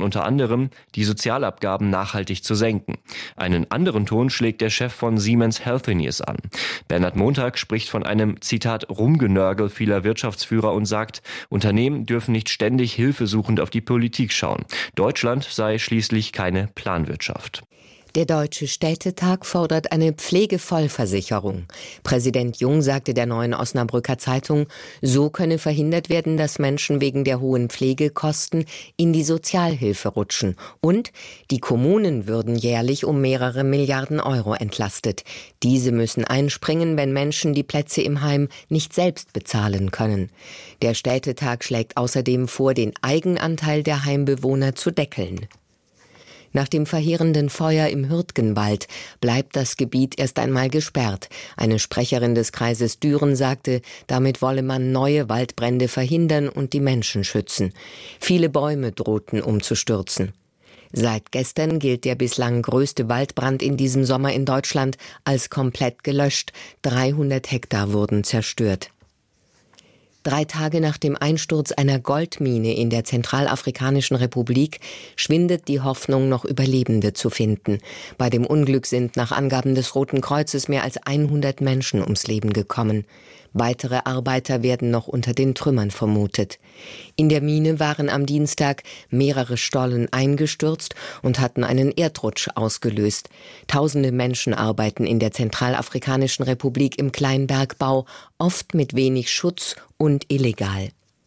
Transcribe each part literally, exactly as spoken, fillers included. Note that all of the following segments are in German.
waren unter anderem, die Sozialabgaben nachhaltig zu senken. Einen anderen Ton schlägt der Chef von Siemens Healthineers an. Bernhard Montag spricht von einem, Zitat, Rumgenörgel vieler Wirtschaftsführer und sagt, Unternehmen dürfen nicht ständig hilfesuchend auf die Politik schauen. Deutschland sei schließlich keine Planwirtschaft. Der Deutsche Städtetag fordert eine Pflegevollversicherung. Präsident Jung sagte der Neuen Osnabrücker Zeitung, so könne verhindert werden, dass Menschen wegen der hohen Pflegekosten in die Sozialhilfe rutschen. Und die Kommunen würden jährlich um mehrere Milliarden Euro entlastet. Diese müssen einspringen, wenn Menschen die Plätze im Heim nicht selbst bezahlen können. Der Städtetag schlägt außerdem vor, den Eigenanteil der Heimbewohner zu deckeln. Nach dem verheerenden Feuer im Hürtgenwald bleibt das Gebiet erst einmal gesperrt. Eine Sprecherin des Kreises Düren sagte, damit wolle man neue Waldbrände verhindern und die Menschen schützen. Viele Bäume drohten umzustürzen. Seit gestern gilt der bislang größte Waldbrand in diesem Sommer in Deutschland als komplett gelöscht. dreihundert Hektar wurden zerstört. Drei Tage nach dem Einsturz einer Goldmine in der Zentralafrikanischen Republik schwindet die Hoffnung, noch Überlebende zu finden. Bei dem Unglück sind nach Angaben des Roten Kreuzes mehr als hundert Menschen ums Leben gekommen. Weitere Arbeiter werden noch unter den Trümmern vermutet. In der Mine waren am Dienstag mehrere Stollen eingestürzt und hatten einen Erdrutsch ausgelöst. Tausende Menschen arbeiten in der Zentralafrikanischen Republik im Kleinbergbau, oft mit wenig Schutz und illegal.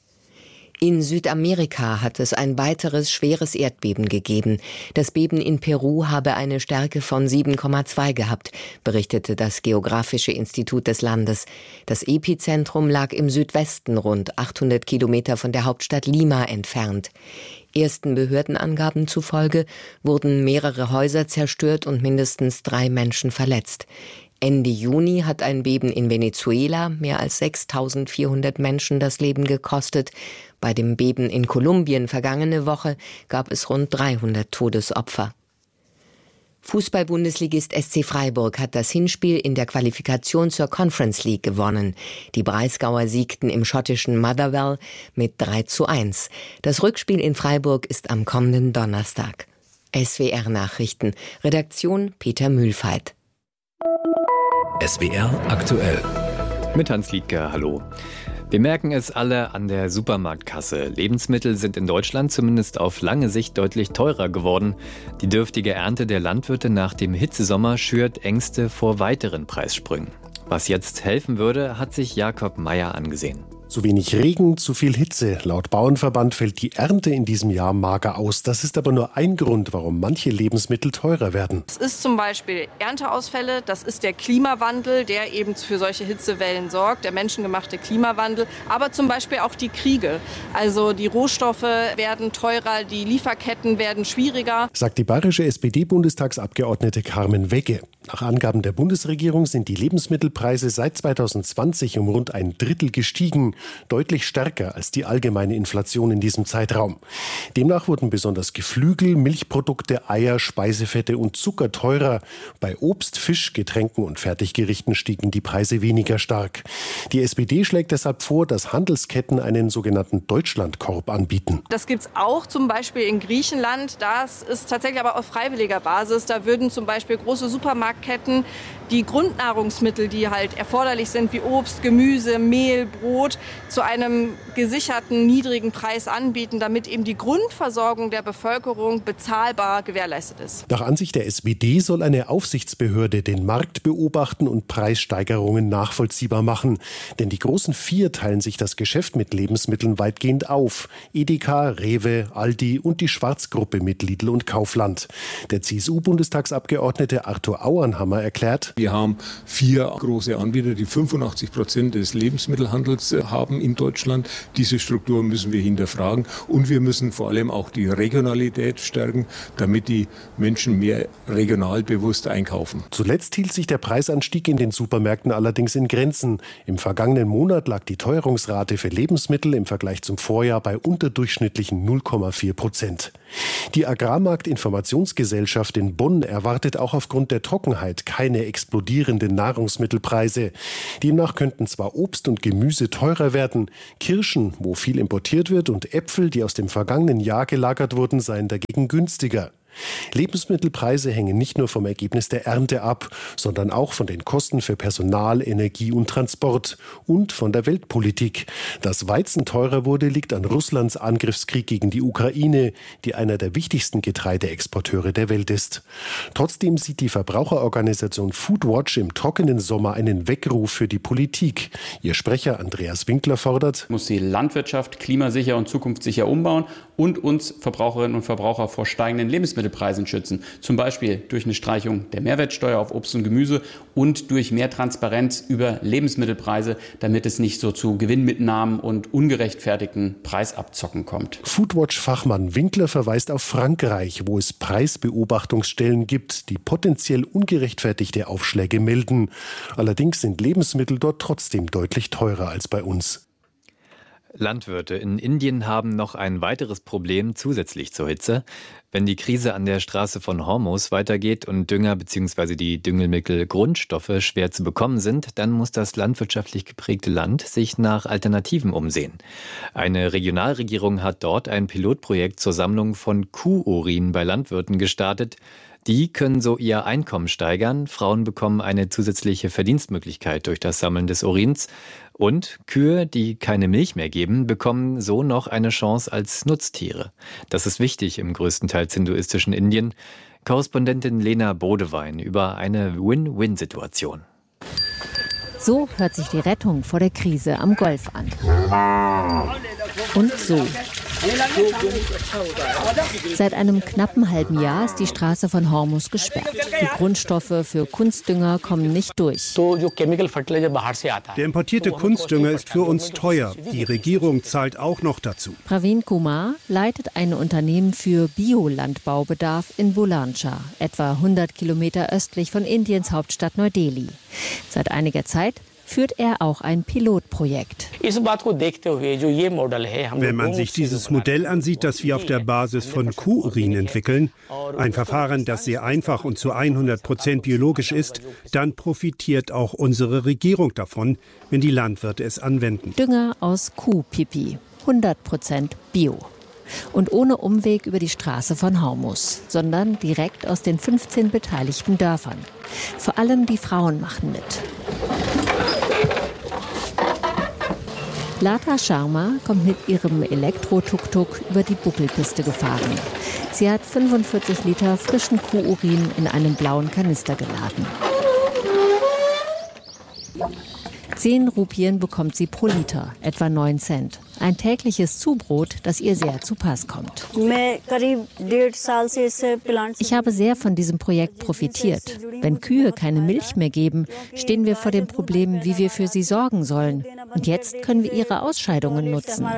In Südamerika hat es ein weiteres schweres Erdbeben gegeben. Das Beben in Peru habe eine Stärke von sieben Komma zwei gehabt, berichtete das Geografische Institut des Landes. Das Epizentrum lag im Südwesten, rund achthundert Kilometer von der Hauptstadt Lima entfernt. Ersten Behördenangaben zufolge wurden mehrere Häuser zerstört und mindestens drei Menschen verletzt. Ende Juni hat ein Beben in Venezuela mehr als sechstausendvierhundert Menschen das Leben gekostet. Bei dem Beben in Kolumbien vergangene Woche gab es rund dreihundert Todesopfer. Fußball-Bundesligist S C Freiburg hat das Hinspiel in der Qualifikation zur Conference League gewonnen. Die Breisgauer siegten im schottischen Motherwell mit drei zu eins. Das Rückspiel in Freiburg ist am kommenden Donnerstag. S W R-Nachrichten. Redaktion Peter Mühlfeit. S W R aktuell. Mit Hans Liedger, hallo. Wir merken es alle an der Supermarktkasse. Lebensmittel sind in Deutschland zumindest auf lange Sicht deutlich teurer geworden. Die dürftige Ernte der Landwirte nach dem Hitzesommer schürt Ängste vor weiteren Preissprüngen. Was jetzt helfen würde, hat sich Jakob Meyer angesehen. Zu wenig Regen, zu viel Hitze. Laut Bauernverband fällt die Ernte in diesem Jahr mager aus. Das ist aber nur ein Grund, warum manche Lebensmittel teurer werden. Es ist zum Beispiel Ernteausfälle, das ist der Klimawandel, der eben für solche Hitzewellen sorgt, der menschengemachte Klimawandel, aber zum Beispiel auch die Kriege. Also die Rohstoffe werden teurer, die Lieferketten werden schwieriger. Sagt die bayerische S P D-Bundestagsabgeordnete Carmen Wegge. Nach Angaben der Bundesregierung sind die Lebensmittelpreise seit zweitausendzwanzig um rund ein Drittel gestiegen. Deutlich stärker als die allgemeine Inflation in diesem Zeitraum. Demnach wurden besonders Geflügel, Milchprodukte, Eier, Speisefette und Zucker teurer. Bei Obst, Fisch, Getränken und Fertiggerichten stiegen die Preise weniger stark. Die S P D schlägt deshalb vor, dass Handelsketten einen sogenannten Deutschlandkorb anbieten. Das gibt es auch zum Beispiel in Griechenland. Das ist tatsächlich aber auf freiwilliger Basis. Da würden zum Beispiel große Supermarktketten die Grundnahrungsmittel, die halt erforderlich sind, wie Obst, Gemüse, Mehl, Brot, zu einem gesicherten, niedrigen Preis anbieten, damit eben die Grundversorgung der Bevölkerung bezahlbar gewährleistet ist. Nach Ansicht der S P D soll eine Aufsichtsbehörde den Markt beobachten und Preissteigerungen nachvollziehbar machen. Denn die großen vier teilen sich das Geschäft mit Lebensmitteln weitgehend auf. Edeka, Rewe, Aldi und die Schwarzgruppe mit Lidl und Kaufland. Der C S U-Bundestagsabgeordnete Arthur Auernhammer erklärt: Wir haben vier große Anbieter, die fünfundachtzig Prozent des Lebensmittelhandels haben in Deutschland. Diese Struktur müssen wir hinterfragen und wir müssen vor allem auch die Regionalität stärken, damit die Menschen mehr regional bewusst einkaufen. Zuletzt hielt sich der Preisanstieg in den Supermärkten allerdings in Grenzen. Im vergangenen Monat lag die Teuerungsrate für Lebensmittel im Vergleich zum Vorjahr bei unterdurchschnittlichen null Komma vier Prozent. Die Agrarmarktinformationsgesellschaft in Bonn erwartet auch aufgrund der Trockenheit keine explodierenden Nahrungsmittelpreise. Demnach könnten zwar Obst und Gemüse teurer werden, Kirschen, wo viel importiert wird, und Äpfel, die aus dem vergangenen Jahr gelagert wurden, seien dagegen günstiger. Lebensmittelpreise hängen nicht nur vom Ergebnis der Ernte ab, sondern auch von den Kosten für Personal, Energie und Transport und von der Weltpolitik. Dass Weizen teurer wurde, liegt an Russlands Angriffskrieg gegen die Ukraine, die einer der wichtigsten Getreideexporteure der Welt ist. Trotzdem sieht die Verbraucherorganisation Foodwatch im trockenen Sommer einen Weckruf für die Politik. Ihr Sprecher Andreas Winkler fordert: Muss die Landwirtschaft klimasicher und zukunftssicher umbauen und uns Verbraucherinnen und Verbraucher vor steigenden Lebensmittelpreisen schützen. Zum Beispiel durch eine Streichung der Mehrwertsteuer auf Obst und Gemüse und durch mehr Transparenz über Lebensmittelpreise, damit es nicht so zu Gewinnmitnahmen und ungerechtfertigten Preisabzocken kommt. Foodwatch-Fachmann Winkler verweist auf Frankreich, wo es Preisbeobachtungsstellen gibt, die potenziell ungerechtfertigte Aufschläge melden. Allerdings sind Lebensmittel dort trotzdem deutlich teurer als bei uns. Landwirte in Indien haben noch ein weiteres Problem zusätzlich zur Hitze. Wenn die Krise an der Straße von Hormuz weitergeht und Dünger bzw. die Düngemittel-Grundstoffe schwer zu bekommen sind, dann muss das landwirtschaftlich geprägte Land sich nach Alternativen umsehen. Eine Regionalregierung hat dort ein Pilotprojekt zur Sammlung von Kuhurin bei Landwirten gestartet. Die können so ihr Einkommen steigern. Frauen bekommen eine zusätzliche Verdienstmöglichkeit durch das Sammeln des Urins. Und Kühe, die keine Milch mehr geben, bekommen so noch eine Chance als Nutztiere. Das ist wichtig im größtenteils hinduistischen Indien. Korrespondentin Lena Bodewein über eine Win-Win-Situation. So hört sich die Rettung vor der Krise am Golf an. Und so. Seit einem knappen halben Jahr ist die Straße von Hormuz gesperrt. Die Grundstoffe für Kunstdünger kommen nicht durch. Der importierte Kunstdünger ist für uns teuer. Die Regierung zahlt auch noch dazu. Praveen Kumar leitet ein Unternehmen für Biolandbaubedarf in Bulanshahr, etwa hundert Kilometer östlich von Indiens Hauptstadt Neu-Delhi. Seit einiger Zeit führt er auch ein Pilotprojekt. Wenn man sich dieses Modell ansieht, das wir auf der Basis von Kuhurin entwickeln, ein Verfahren, das sehr einfach und zu hundert Prozent biologisch ist, dann profitiert auch unsere Regierung davon, wenn die Landwirte es anwenden. Dünger aus Kuhpipi, hundert Prozent Bio. Und ohne Umweg über die Straße von Hormuz, sondern direkt aus den fünfzehn beteiligten Dörfern. Vor allem die Frauen machen mit. Lata Sharma kommt mit ihrem Elektro-Tuk-Tuk über die Buckelpiste gefahren. Sie hat fünfundvierzig Liter frischen Kuhurin in einem blauen Kanister geladen. Zehn Rupien bekommt sie pro Liter, etwa neun Cent. Ein tägliches Zubrot, das ihr sehr zu Pass kommt. Ich habe sehr von diesem Projekt profitiert. Wenn Kühe keine Milch mehr geben, stehen wir vor dem Problem, wie wir für sie sorgen sollen. Und jetzt können wir ihre Ausscheidungen nutzen.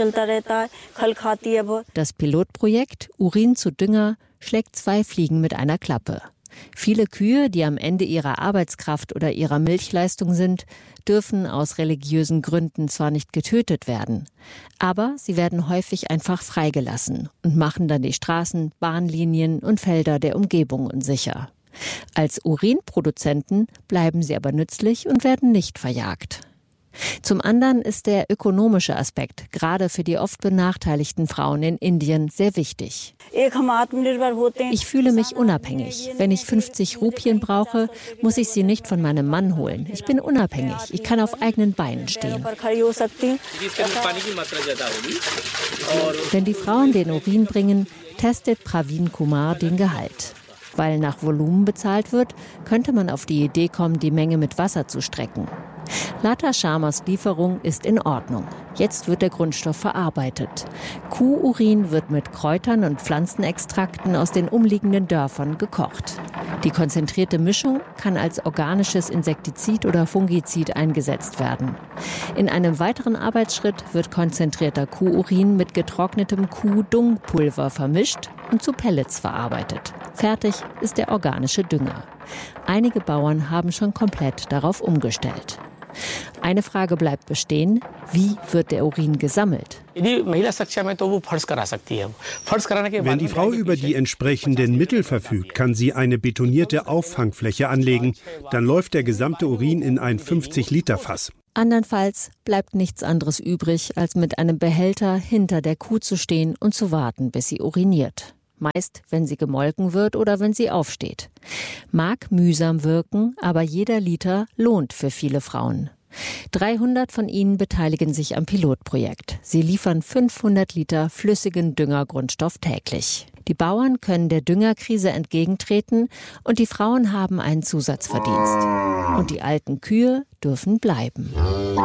Das Pilotprojekt Urin zu Dünger schlägt zwei Fliegen mit einer Klappe. Viele Kühe, die am Ende ihrer Arbeitskraft oder ihrer Milchleistung sind, dürfen aus religiösen Gründen zwar nicht getötet werden, aber sie werden häufig einfach freigelassen und machen dann die Straßen, Bahnlinien und Felder der Umgebung unsicher. Als Urinproduzenten bleiben sie aber nützlich und werden nicht verjagt. Zum anderen ist der ökonomische Aspekt, gerade für die oft benachteiligten Frauen in Indien, sehr wichtig. Ich fühle mich unabhängig. Wenn ich fünfzig Rupien brauche, muss ich sie nicht von meinem Mann holen. Ich bin unabhängig. Ich kann auf eigenen Beinen stehen. Wenn die Frauen den Urin bringen, testet Praveen Kumar den Gehalt. Weil nach Volumen bezahlt wird, könnte man auf die Idee kommen, die Menge mit Wasser zu strecken. Lata Sharmas Lieferung ist in Ordnung. Jetzt wird der Grundstoff verarbeitet. Kuhurin wird mit Kräutern und Pflanzenextrakten aus den umliegenden Dörfern gekocht. Die konzentrierte Mischung kann als organisches Insektizid oder Fungizid eingesetzt werden. In einem weiteren Arbeitsschritt wird konzentrierter Kuhurin mit getrocknetem Kuhdungpulver vermischt und zu Pellets verarbeitet. Fertig ist der organische Dünger. Einige Bauern haben schon komplett darauf umgestellt. Eine Frage bleibt bestehen: Wie wird der Urin gesammelt? Wenn die Frau über die entsprechenden Mittel verfügt, kann sie eine betonierte Auffangfläche anlegen. Dann läuft der gesamte Urin in ein fünfzig-Liter-Fass. Andernfalls bleibt nichts anderes übrig, als mit einem Behälter hinter der Kuh zu stehen und zu warten, bis sie uriniert. Meist, wenn sie gemolken wird oder wenn sie aufsteht. Mag mühsam wirken, aber jeder Liter lohnt für viele Frauen. dreihundert von ihnen beteiligen sich am Pilotprojekt. Sie liefern fünfhundert Liter flüssigen Düngergrundstoff täglich. Die Bauern können der Düngerkrise entgegentreten und die Frauen haben einen Zusatzverdienst. Und die alten Kühe dürfen bleiben.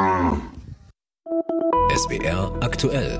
S W R aktuell.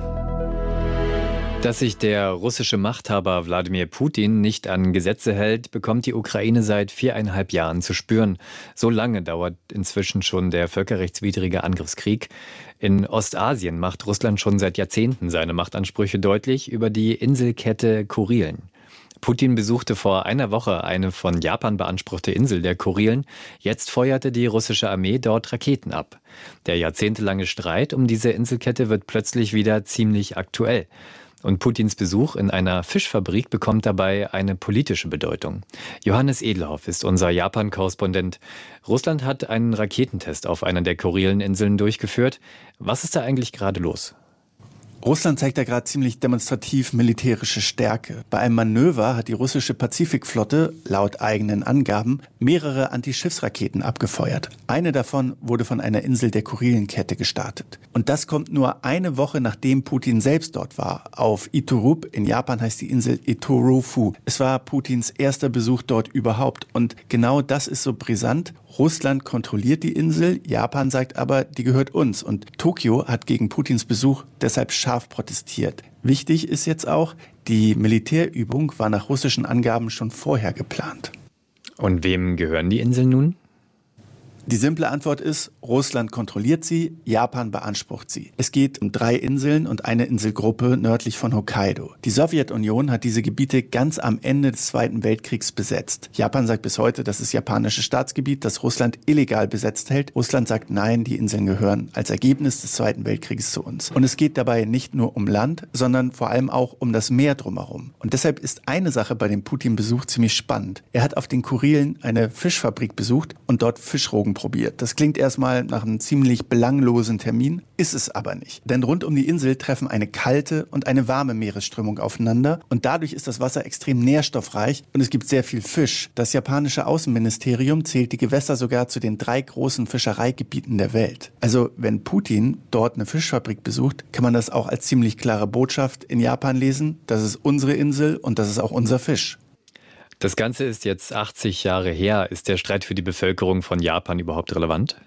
Dass sich der russische Machthaber Wladimir Putin nicht an Gesetze hält, bekommt die Ukraine seit viereinhalb Jahren zu spüren. So lange dauert inzwischen schon der völkerrechtswidrige Angriffskrieg. In Ostasien macht Russland schon seit Jahrzehnten seine Machtansprüche deutlich über die Inselkette Kurilen. Putin besuchte vor einer Woche eine von Japan beanspruchte Insel der Kurilen. Jetzt feuerte die russische Armee dort Raketen ab. Der jahrzehntelange Streit um diese Inselkette wird plötzlich wieder ziemlich aktuell. Und Putins Besuch in einer Fischfabrik bekommt dabei eine politische Bedeutung. Johannes Edelhoff ist unser Japan-Korrespondent. Russland hat einen Raketentest auf einer der Kurileninseln durchgeführt. Was ist da eigentlich gerade los? Russland zeigt da gerade ziemlich demonstrativ militärische Stärke. Bei einem Manöver hat die russische Pazifikflotte, laut eigenen Angaben, mehrere Antischiffsraketen abgefeuert. Eine davon wurde von einer Insel der Kurilenkette gestartet. Und das kommt nur eine Woche, nachdem Putin selbst dort war. Auf Iturup, in Japan heißt die Insel Iturufu. Es war Putins erster Besuch dort überhaupt. Und genau das ist so brisant. Russland kontrolliert die Insel, Japan sagt aber, die gehört uns. Und Tokio hat gegen Putins Besuch deshalb scharf protestiert. Wichtig ist jetzt auch, die Militärübung war nach russischen Angaben schon vorher geplant. Und wem gehören die Inseln nun? Die simple Antwort ist, Russland kontrolliert sie, Japan beansprucht sie. Es geht um drei Inseln und eine Inselgruppe nördlich von Hokkaido. Die Sowjetunion hat diese Gebiete ganz am Ende des Zweiten Weltkriegs besetzt. Japan sagt bis heute, das ist japanisches Staatsgebiet, das Russland illegal besetzt hält. Russland sagt, nein, die Inseln gehören als Ergebnis des Zweiten Weltkrieges zu uns. Und es geht dabei nicht nur um Land, sondern vor allem auch um das Meer drumherum. Und deshalb ist eine Sache bei dem Putin-Besuch ziemlich spannend. Er hat auf den Kurilen eine Fischfabrik besucht und dort Fischrogen probiert. Das klingt erstmal nach einem ziemlich belanglosen Termin, ist es aber nicht. Denn rund um die Insel treffen eine kalte und eine warme Meeresströmung aufeinander und dadurch ist das Wasser extrem nährstoffreich und es gibt sehr viel Fisch. Das japanische Außenministerium zählt die Gewässer sogar zu den drei großen Fischereigebieten der Welt. Also wenn Putin dort eine Fischfabrik besucht, kann man das auch als ziemlich klare Botschaft in Japan lesen. Das ist unsere Insel und das ist auch unser Fisch. Das Ganze ist jetzt achtzig Jahre her. Ist der Streit für die Bevölkerung von Japan überhaupt relevant?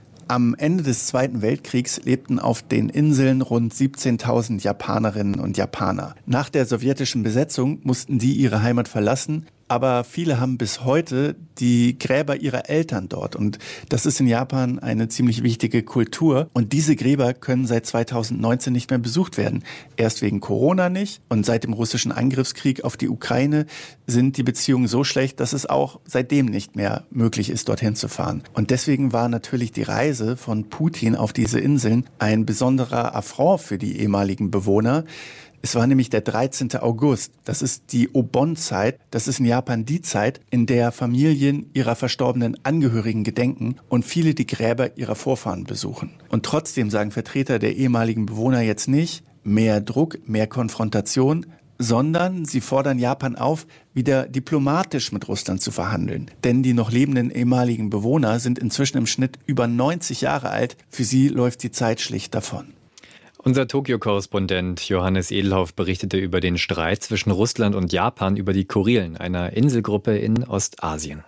Am Ende des Zweiten Weltkriegs lebten auf den Inseln rund siebzehntausend Japanerinnen und Japaner. Nach der sowjetischen Besetzung mussten die ihre Heimat verlassen. Aber viele haben bis heute die Gräber ihrer Eltern dort. Und das ist in Japan eine ziemlich wichtige Kultur. Und diese Gräber können seit zweitausendneunzehn nicht mehr besucht werden. Erst wegen Corona nicht. Und seit dem russischen Angriffskrieg auf die Ukraine sind die Beziehungen so schlecht, dass es auch seitdem nicht mehr möglich ist, dorthin zu fahren. Und deswegen war natürlich die Reise von Putin auf diese Inseln ein besonderer Affront für die ehemaligen Bewohner. Es war nämlich der dreizehnte August. Das ist die Obon-Zeit. Das ist in Japan die Zeit, in der Familien ihrer verstorbenen Angehörigen gedenken und viele die Gräber ihrer Vorfahren besuchen. Und trotzdem sagen Vertreter der ehemaligen Bewohner jetzt nicht mehr Druck, mehr Konfrontation, sondern sie fordern Japan auf, wieder diplomatisch mit Russland zu verhandeln. Denn die noch lebenden ehemaligen Bewohner sind inzwischen im Schnitt über neunzig Jahre alt. Für sie läuft die Zeit schlicht davon. Unser Tokio-Korrespondent Johannes Edelhoff berichtete über den Streit zwischen Russland und Japan über die Kurilen, einer Inselgruppe in Ostasien.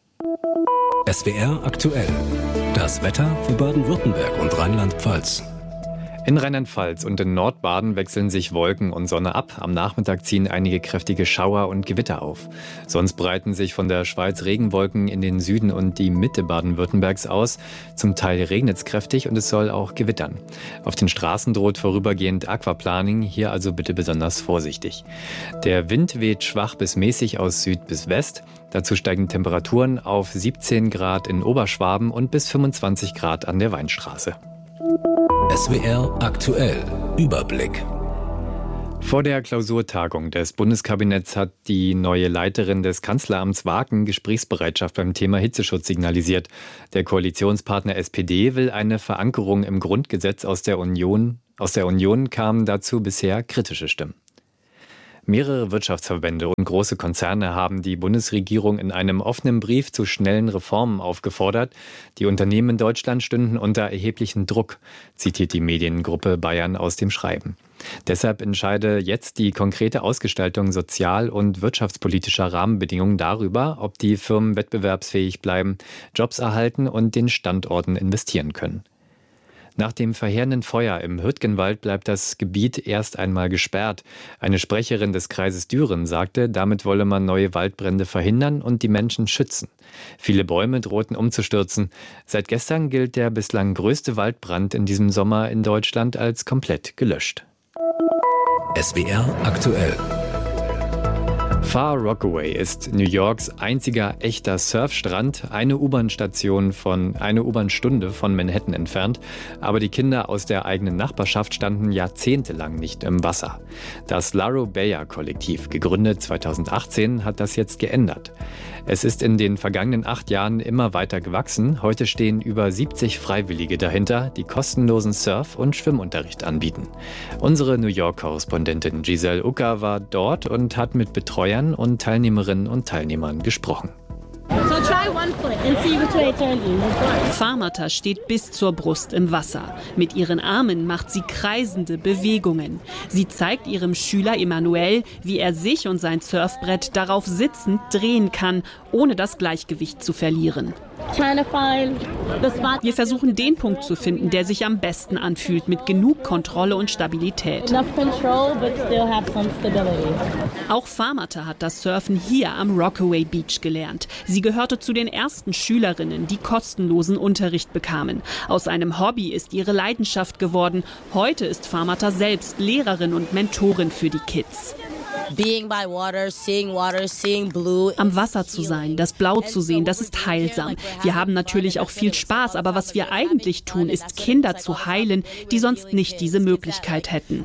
S W R aktuell. Das Wetter für Baden-Württemberg und Rheinland-Pfalz. In Rheinland-Pfalz und in Nordbaden wechseln sich Wolken und Sonne ab. Am Nachmittag ziehen einige kräftige Schauer und Gewitter auf. Sonst breiten sich von der Schweiz Regenwolken in den Süden und die Mitte Baden-Württembergs aus. Zum Teil regnet es kräftig und es soll auch gewittern. Auf den Straßen droht vorübergehend Aquaplaning, hier also bitte besonders vorsichtig. Der Wind weht schwach bis mäßig aus Süd bis West. Dazu steigen Temperaturen auf siebzehn Grad in Oberschwaben und bis fünfundzwanzig Grad an der Weinstraße. S W R aktuell Überblick. Vor der Klausurtagung des Bundeskabinetts hat die neue Leiterin des Kanzleramts Waken Gesprächsbereitschaft beim Thema Hitzeschutz signalisiert. Der Koalitionspartner S P D will eine Verankerung im Grundgesetz. Aus der Union, aus der Union kamen dazu bisher kritische Stimmen. Mehrere Wirtschaftsverbände und große Konzerne haben die Bundesregierung in einem offenen Brief zu schnellen Reformen aufgefordert. Die Unternehmen in Deutschland stünden unter erheblichen Druck, zitiert die Mediengruppe Bayern aus dem Schreiben. Deshalb entscheide jetzt die konkrete Ausgestaltung sozial- und wirtschaftspolitischer Rahmenbedingungen darüber, ob die Firmen wettbewerbsfähig bleiben, Jobs erhalten und den Standorten investieren können. Nach dem verheerenden Feuer im Hürtgenwald bleibt das Gebiet erst einmal gesperrt. Eine Sprecherin des Kreises Düren sagte, damit wolle man neue Waldbrände verhindern und die Menschen schützen. Viele Bäume drohten umzustürzen. Seit gestern gilt der bislang größte Waldbrand in diesem Sommer in Deutschland als komplett gelöscht. S W R aktuell. Far Rockaway ist New Yorks einziger echter Surfstrand, eine U-Bahn-Station von, eine U-Bahn-Stunde von Manhattan entfernt. Aber die Kinder aus der eigenen Nachbarschaft standen jahrzehntelang nicht im Wasser. Das Larro Bayer Kollektiv, gegründet zweitausendachtzehn, hat das jetzt geändert. Es ist in den vergangenen acht Jahren immer weiter gewachsen. Heute stehen über siebzig Freiwillige dahinter, die kostenlosen Surf- und Schwimmunterricht anbieten. Unsere New York-Korrespondentin Giselle Ucker war dort und hat mit Betreuern und Teilnehmerinnen und Teilnehmern gesprochen. So try one foot and see which way it turns you. Farmata steht bis zur Brust im Wasser. Mit ihren Armen macht sie kreisende Bewegungen. Sie zeigt ihrem Schüler Emanuel, wie er sich und sein Surfbrett darauf sitzend drehen kann, ohne das Gleichgewicht zu verlieren. Wir versuchen, den Punkt zu finden, der sich am besten anfühlt, mit genug Kontrolle und Stabilität. Auch Farmata hat das Surfen hier am Rockaway Beach gelernt. Sie gehörte zu den ersten Schülerinnen, die kostenlosen Unterricht bekamen. Aus einem Hobby ist ihre Leidenschaft geworden. Heute ist Farmata selbst Lehrerin und Mentorin für die Kids. Being by water, seeing water, seeing blue. Am Wasser zu sein, das Blau zu sehen, das ist heilsam. Wir haben natürlich auch viel Spaß, aber was wir eigentlich tun, ist Kinder zu heilen, die sonst nicht diese Möglichkeit hätten.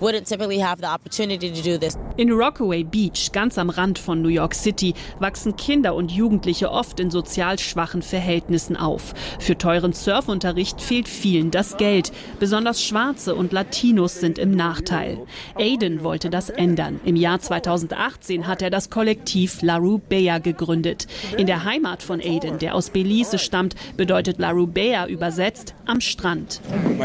In Rockaway Beach, ganz am Rand von New York City, wachsen Kinder und Jugendliche oft in sozial schwachen Verhältnissen auf. Für teuren Surfunterricht fehlt vielen das Geld. Besonders Schwarze und Latinos sind im Nachteil. Aiden wollte das ändern. Im Jahr zweitausendachtzehn hat er das Kollektiv Larro Bayer gegründet. In der Heimat von Aiden, der aus Belize stammt, bedeutet Larro Bayer übersetzt am Strand.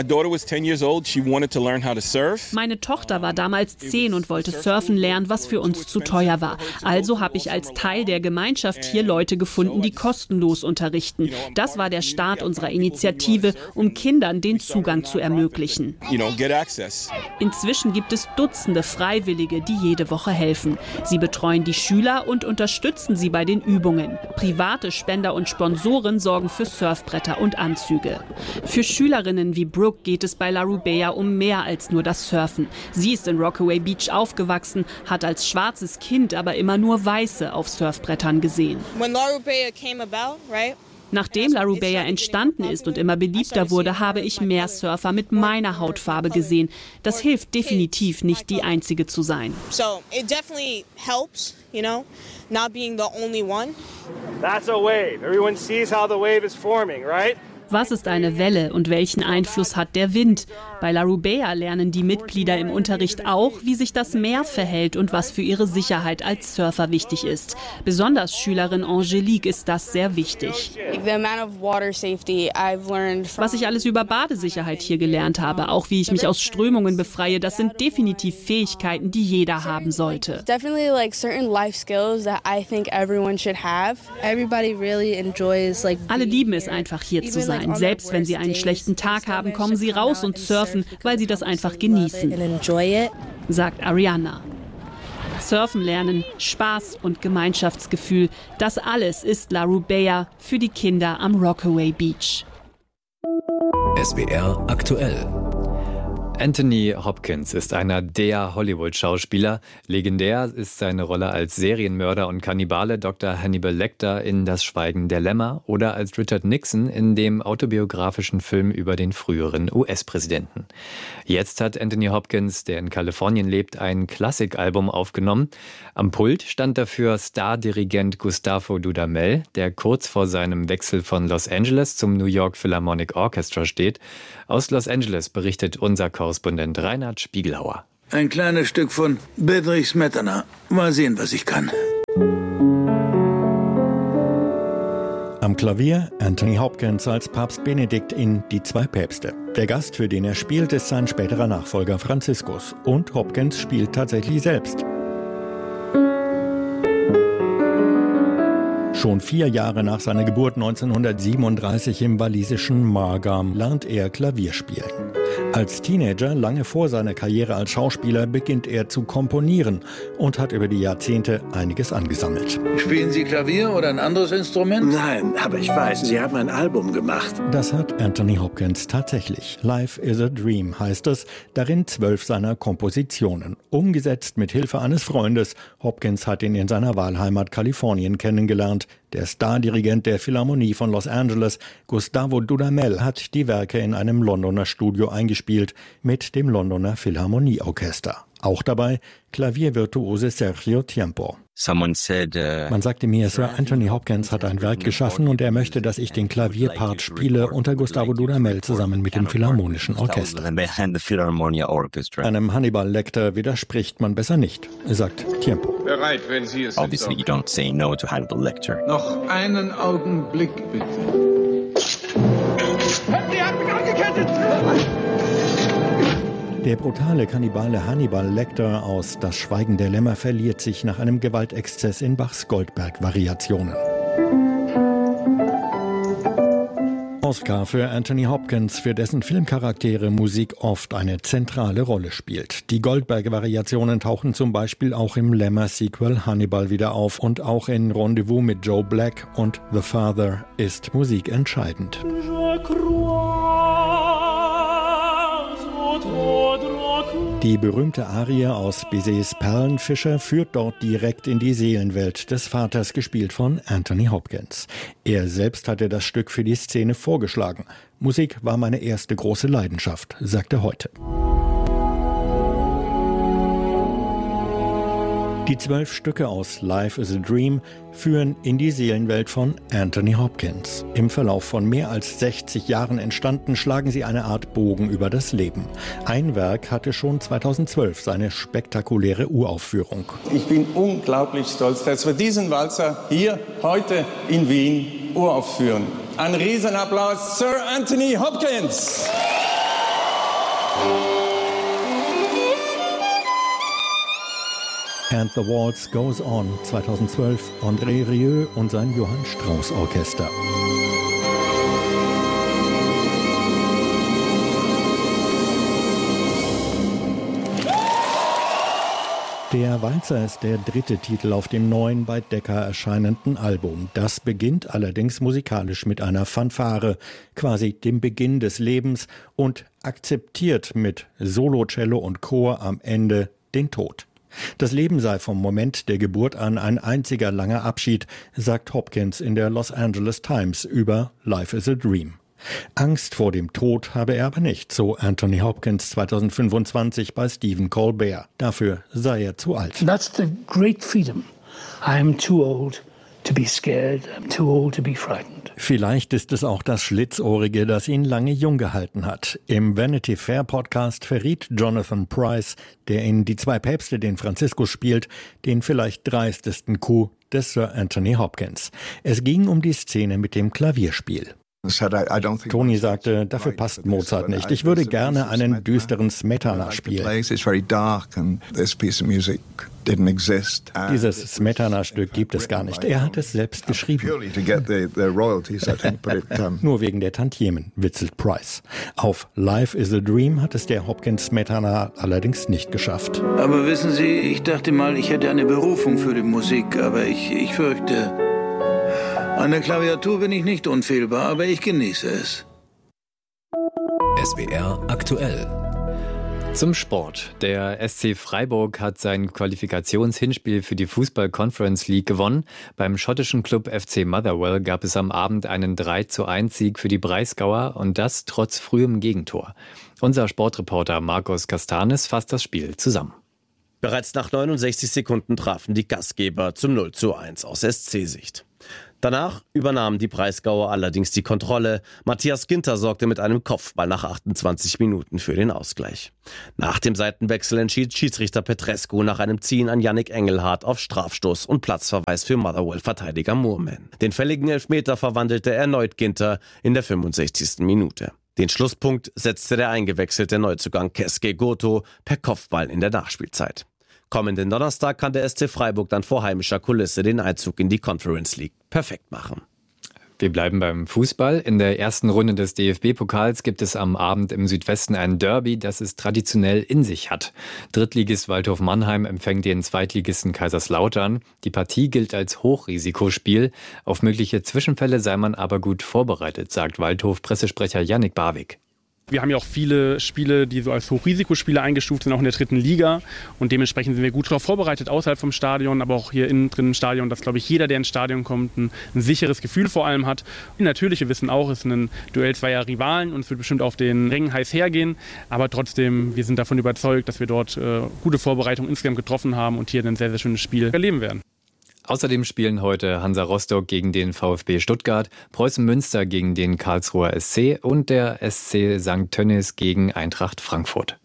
Meine Tochter war damals zehn und wollte surfen lernen, was für uns zu teuer war. Also habe ich als Teil der Gemeinschaft hier Leute gefunden, die kostenlos unterrichten. Das war der Start unserer Initiative, um Kindern den Zugang zu ermöglichen. Inzwischen gibt es Dutzende Freiwillige, die jede Woche helfen. Sie betreuen die Schüler und unterstützen sie bei den Übungen. Private Spender und Sponsoren sorgen für Surfbretter und Anzüge. Für Schülerinnen wie Brooke geht es bei Larro Bayer um mehr als nur das Surfen. Sie ist in Rockaway Beach aufgewachsen, hat als schwarzes Kind aber immer nur Weiße auf Surfbrettern gesehen. When Larro Bayer came about, right? Nachdem Larro Bayer entstanden ist und immer beliebter wurde, habe ich mehr Surfer mit meiner Hautfarbe gesehen. Das hilft definitiv nicht, die Einzige zu sein. So it definitely helps, you know, not being the only one. That's a wave. Everyone sees how the wave is forming, right? Was ist eine Welle und welchen Einfluss hat der Wind? Bei Larro Bayer lernen die Mitglieder im Unterricht auch, wie sich das Meer verhält und was für ihre Sicherheit als Surfer wichtig ist. Besonders Schülerin Angelique ist das sehr wichtig. Was ich alles über Badesicherheit hier gelernt habe, auch wie ich mich aus Strömungen befreie, das sind definitiv Fähigkeiten, die jeder haben sollte. Alle lieben es einfach, hier zu sein. Selbst wenn sie einen schlechten Tag haben, kommen sie raus und surfen, weil sie das einfach genießen, sagt Ariana. Surfen lernen, Spaß und Gemeinschaftsgefühl, das alles ist Larro Bayer für die Kinder am Rockaway Beach. S W R aktuell. Anthony Hopkins ist einer der Hollywood-Schauspieler. Legendär ist seine Rolle als Serienmörder und Kannibale Doktor Hannibal Lecter in Das Schweigen der Lämmer oder als Richard Nixon in dem autobiografischen Film über den früheren U S-Präsidenten. Jetzt hat Anthony Hopkins, der in Kalifornien lebt, ein Klassikalbum aufgenommen. Am Pult stand dafür Stardirigent Gustavo Dudamel, der kurz vor seinem Wechsel von Los Angeles zum New York Philharmonic Orchestra steht. Aus Los Angeles berichtet unser Korrespondent Reinhard Spiegelhauer. Ein kleines Stück von Bedřich Smetana. Mal sehen, was ich kann. Am Klavier Anthony Hopkins als Papst Benedikt in Die zwei Päpste. Der Gast, für den er spielt, ist sein späterer Nachfolger Franziskus. Und Hopkins spielt tatsächlich selbst. Schon vier Jahre nach seiner Geburt neunzehnhundertsiebenunddreißig im walisischen Margam lernt er Klavier spielen. Als Teenager, lange vor seiner Karriere als Schauspieler, beginnt er zu komponieren und hat über die Jahrzehnte einiges angesammelt. Spielen Sie Klavier oder ein anderes Instrument? Nein, aber ich weiß, Sie haben ein Album gemacht. Das hat Anthony Hopkins tatsächlich. Life is a Dream heißt es, darin zwölf seiner Kompositionen. Umgesetzt mit Hilfe eines Freundes. Hopkins hat ihn in seiner Wahlheimat Kalifornien kennengelernt. Der Stardirigent der Philharmonie von Los Angeles, Gustavo Dudamel, hat die Werke in einem Londoner Studio eingespielt mit dem Londoner Philharmonieorchester. Auch dabei Klaviervirtuose Sergio Tiempo. Said, uh, Man sagte mir, Sir Anthony Hopkins hat ein Werk geschaffen und er möchte, dass ich den Klavierpart spiele unter Gustavo Dudamel zusammen mit dem Philharmonischen Orchester. Einem Hannibal Lecter widerspricht man besser nicht, sagt Tiempo. Bereit, wenn Sie es Obviously you don't say no to Hannibal Lecter. Noch einen Augenblick, bitte. Sie hat mich angekettet! Der brutale Kannibale Hannibal Lecter aus Das Schweigen der Lämmer verliert sich nach einem Gewaltexzess in Bachs Goldberg-Variationen. Oscar für Anthony Hopkins, für dessen Filmcharaktere Musik oft eine zentrale Rolle spielt. Die Goldberg-Variationen tauchen zum Beispiel auch im Lämmer-Sequel Hannibal wieder auf und auch in Rendezvous mit Joe Black und The Father ist Musik entscheidend. Die berühmte Arie aus Bizets Perlenfischer führt dort direkt in die Seelenwelt des Vaters, gespielt von Anthony Hopkins. Er selbst hatte das Stück für die Szene vorgeschlagen. Musik war meine erste große Leidenschaft, sagt er heute. Die zwölf Stücke aus Life is a Dream führen in die Seelenwelt von Anthony Hopkins. Im Verlauf von mehr als sechzig Jahren entstanden, schlagen sie eine Art Bogen über das Leben. Ein Werk hatte schon zweitausendzwölf seine spektakuläre Uraufführung. Ich bin unglaublich stolz, dass wir diesen Walzer hier heute in Wien uraufführen. Ein Riesenapplaus, Sir Anthony Hopkins! And the Waltz Goes On, zweitausendzwölf, André Rieu und sein Johann Strauss Orchester. Der Walzer ist der dritte Titel auf dem neuen, bei Decca erscheinenden Album. Das beginnt allerdings musikalisch mit einer Fanfare, quasi dem Beginn des Lebens, und akzeptiert mit Solo-Cello und Chor am Ende den Tod. Das Leben sei vom Moment der Geburt an ein einziger langer Abschied, sagt Hopkins in der Los Angeles Times über Life is a Dream. Angst vor dem Tod habe er aber nicht, so Anthony Hopkins zweitausendfünfundzwanzig bei Stephen Colbert. Dafür sei er zu alt. That's the great freedom. I am too old to be scared. I'm too old to be frightened. Vielleicht ist es auch das Schlitzohrige, das ihn lange jung gehalten hat. Im Vanity Fair Podcast verriet Jonathan Pryce, der in Die zwei Päpste den Franziskus spielt, den vielleicht dreistesten Coup des Sir Anthony Hopkins. Es ging um die Szene mit dem Klavierspiel. Tony sagte, dafür passt Mozart nicht. Ich würde gerne einen düsteren Smetana spielen. Dieses Smetana-Stück gibt es gar nicht. Er hat es selbst geschrieben. Nur wegen der Tantiemen, witzelt Pryce. Auf Life is a Dream hat es der Hopkins Smetana allerdings nicht geschafft. Aber wissen Sie, ich dachte mal, ich hätte eine Berufung für die Musik, aber ich, ich fürchte... An der Klaviatur bin ich nicht unfehlbar, aber ich genieße es. S W R aktuell. Zum Sport. Der S C Freiburg hat sein Qualifikationshinspiel für die Fußball-Conference League gewonnen. Beim schottischen Club F C Motherwell gab es am Abend einen drei zu eins Sieg für die Breisgauer und das trotz frühem Gegentor. Unser Sportreporter Markus Castanis fasst das Spiel zusammen. Bereits nach neunundsechzig Sekunden trafen die Gastgeber zum null zu eins aus S C-Sicht. Danach übernahmen die Breisgauer allerdings die Kontrolle. Matthias Ginter sorgte mit einem Kopfball nach achtundzwanzig Minuten für den Ausgleich. Nach dem Seitenwechsel entschied Schiedsrichter Petrescu nach einem Ziehen an Yannick Engelhardt auf Strafstoß und Platzverweis für Motherwell-Verteidiger Moorman. Den fälligen Elfmeter verwandelte erneut Ginter in der fünfundsechzigsten Minute. Den Schlusspunkt setzte der eingewechselte Neuzugang Keske Goto per Kopfball in der Nachspielzeit. Kommenden Donnerstag kann der S C Freiburg dann vor heimischer Kulisse den Einzug in die Conference League perfekt machen. Wir bleiben beim Fußball. In der ersten Runde des D F B-Pokals gibt es am Abend im Südwesten ein Derby, das es traditionell in sich hat. Drittligist Waldhof Mannheim empfängt den Zweitligisten Kaiserslautern. Die Partie gilt als Hochrisikospiel. Auf mögliche Zwischenfälle sei man aber gut vorbereitet, sagt Waldhof-Pressesprecher Yannick Barwig. Wir haben ja auch viele Spiele, die so als Hochrisikospiele eingestuft sind, auch in der dritten Liga. Und dementsprechend sind wir gut darauf vorbereitet, außerhalb vom Stadion, aber auch hier innen drin im Stadion, dass, glaube ich, jeder, der ins Stadion kommt, ein, ein sicheres Gefühl vor allem hat. Und natürlich, wir wissen auch, es ist ein Duell zweier Rivalen und es wird bestimmt auf den Rängen heiß hergehen. Aber trotzdem, wir sind davon überzeugt, dass wir dort äh, gute Vorbereitungen insgesamt getroffen haben und hier ein sehr, sehr schönes Spiel erleben werden. Außerdem spielen heute Hansa Rostock gegen den VfB Stuttgart, Preußen Münster gegen den Karlsruher S C und der S C Sankt Tönnies gegen Eintracht Frankfurt.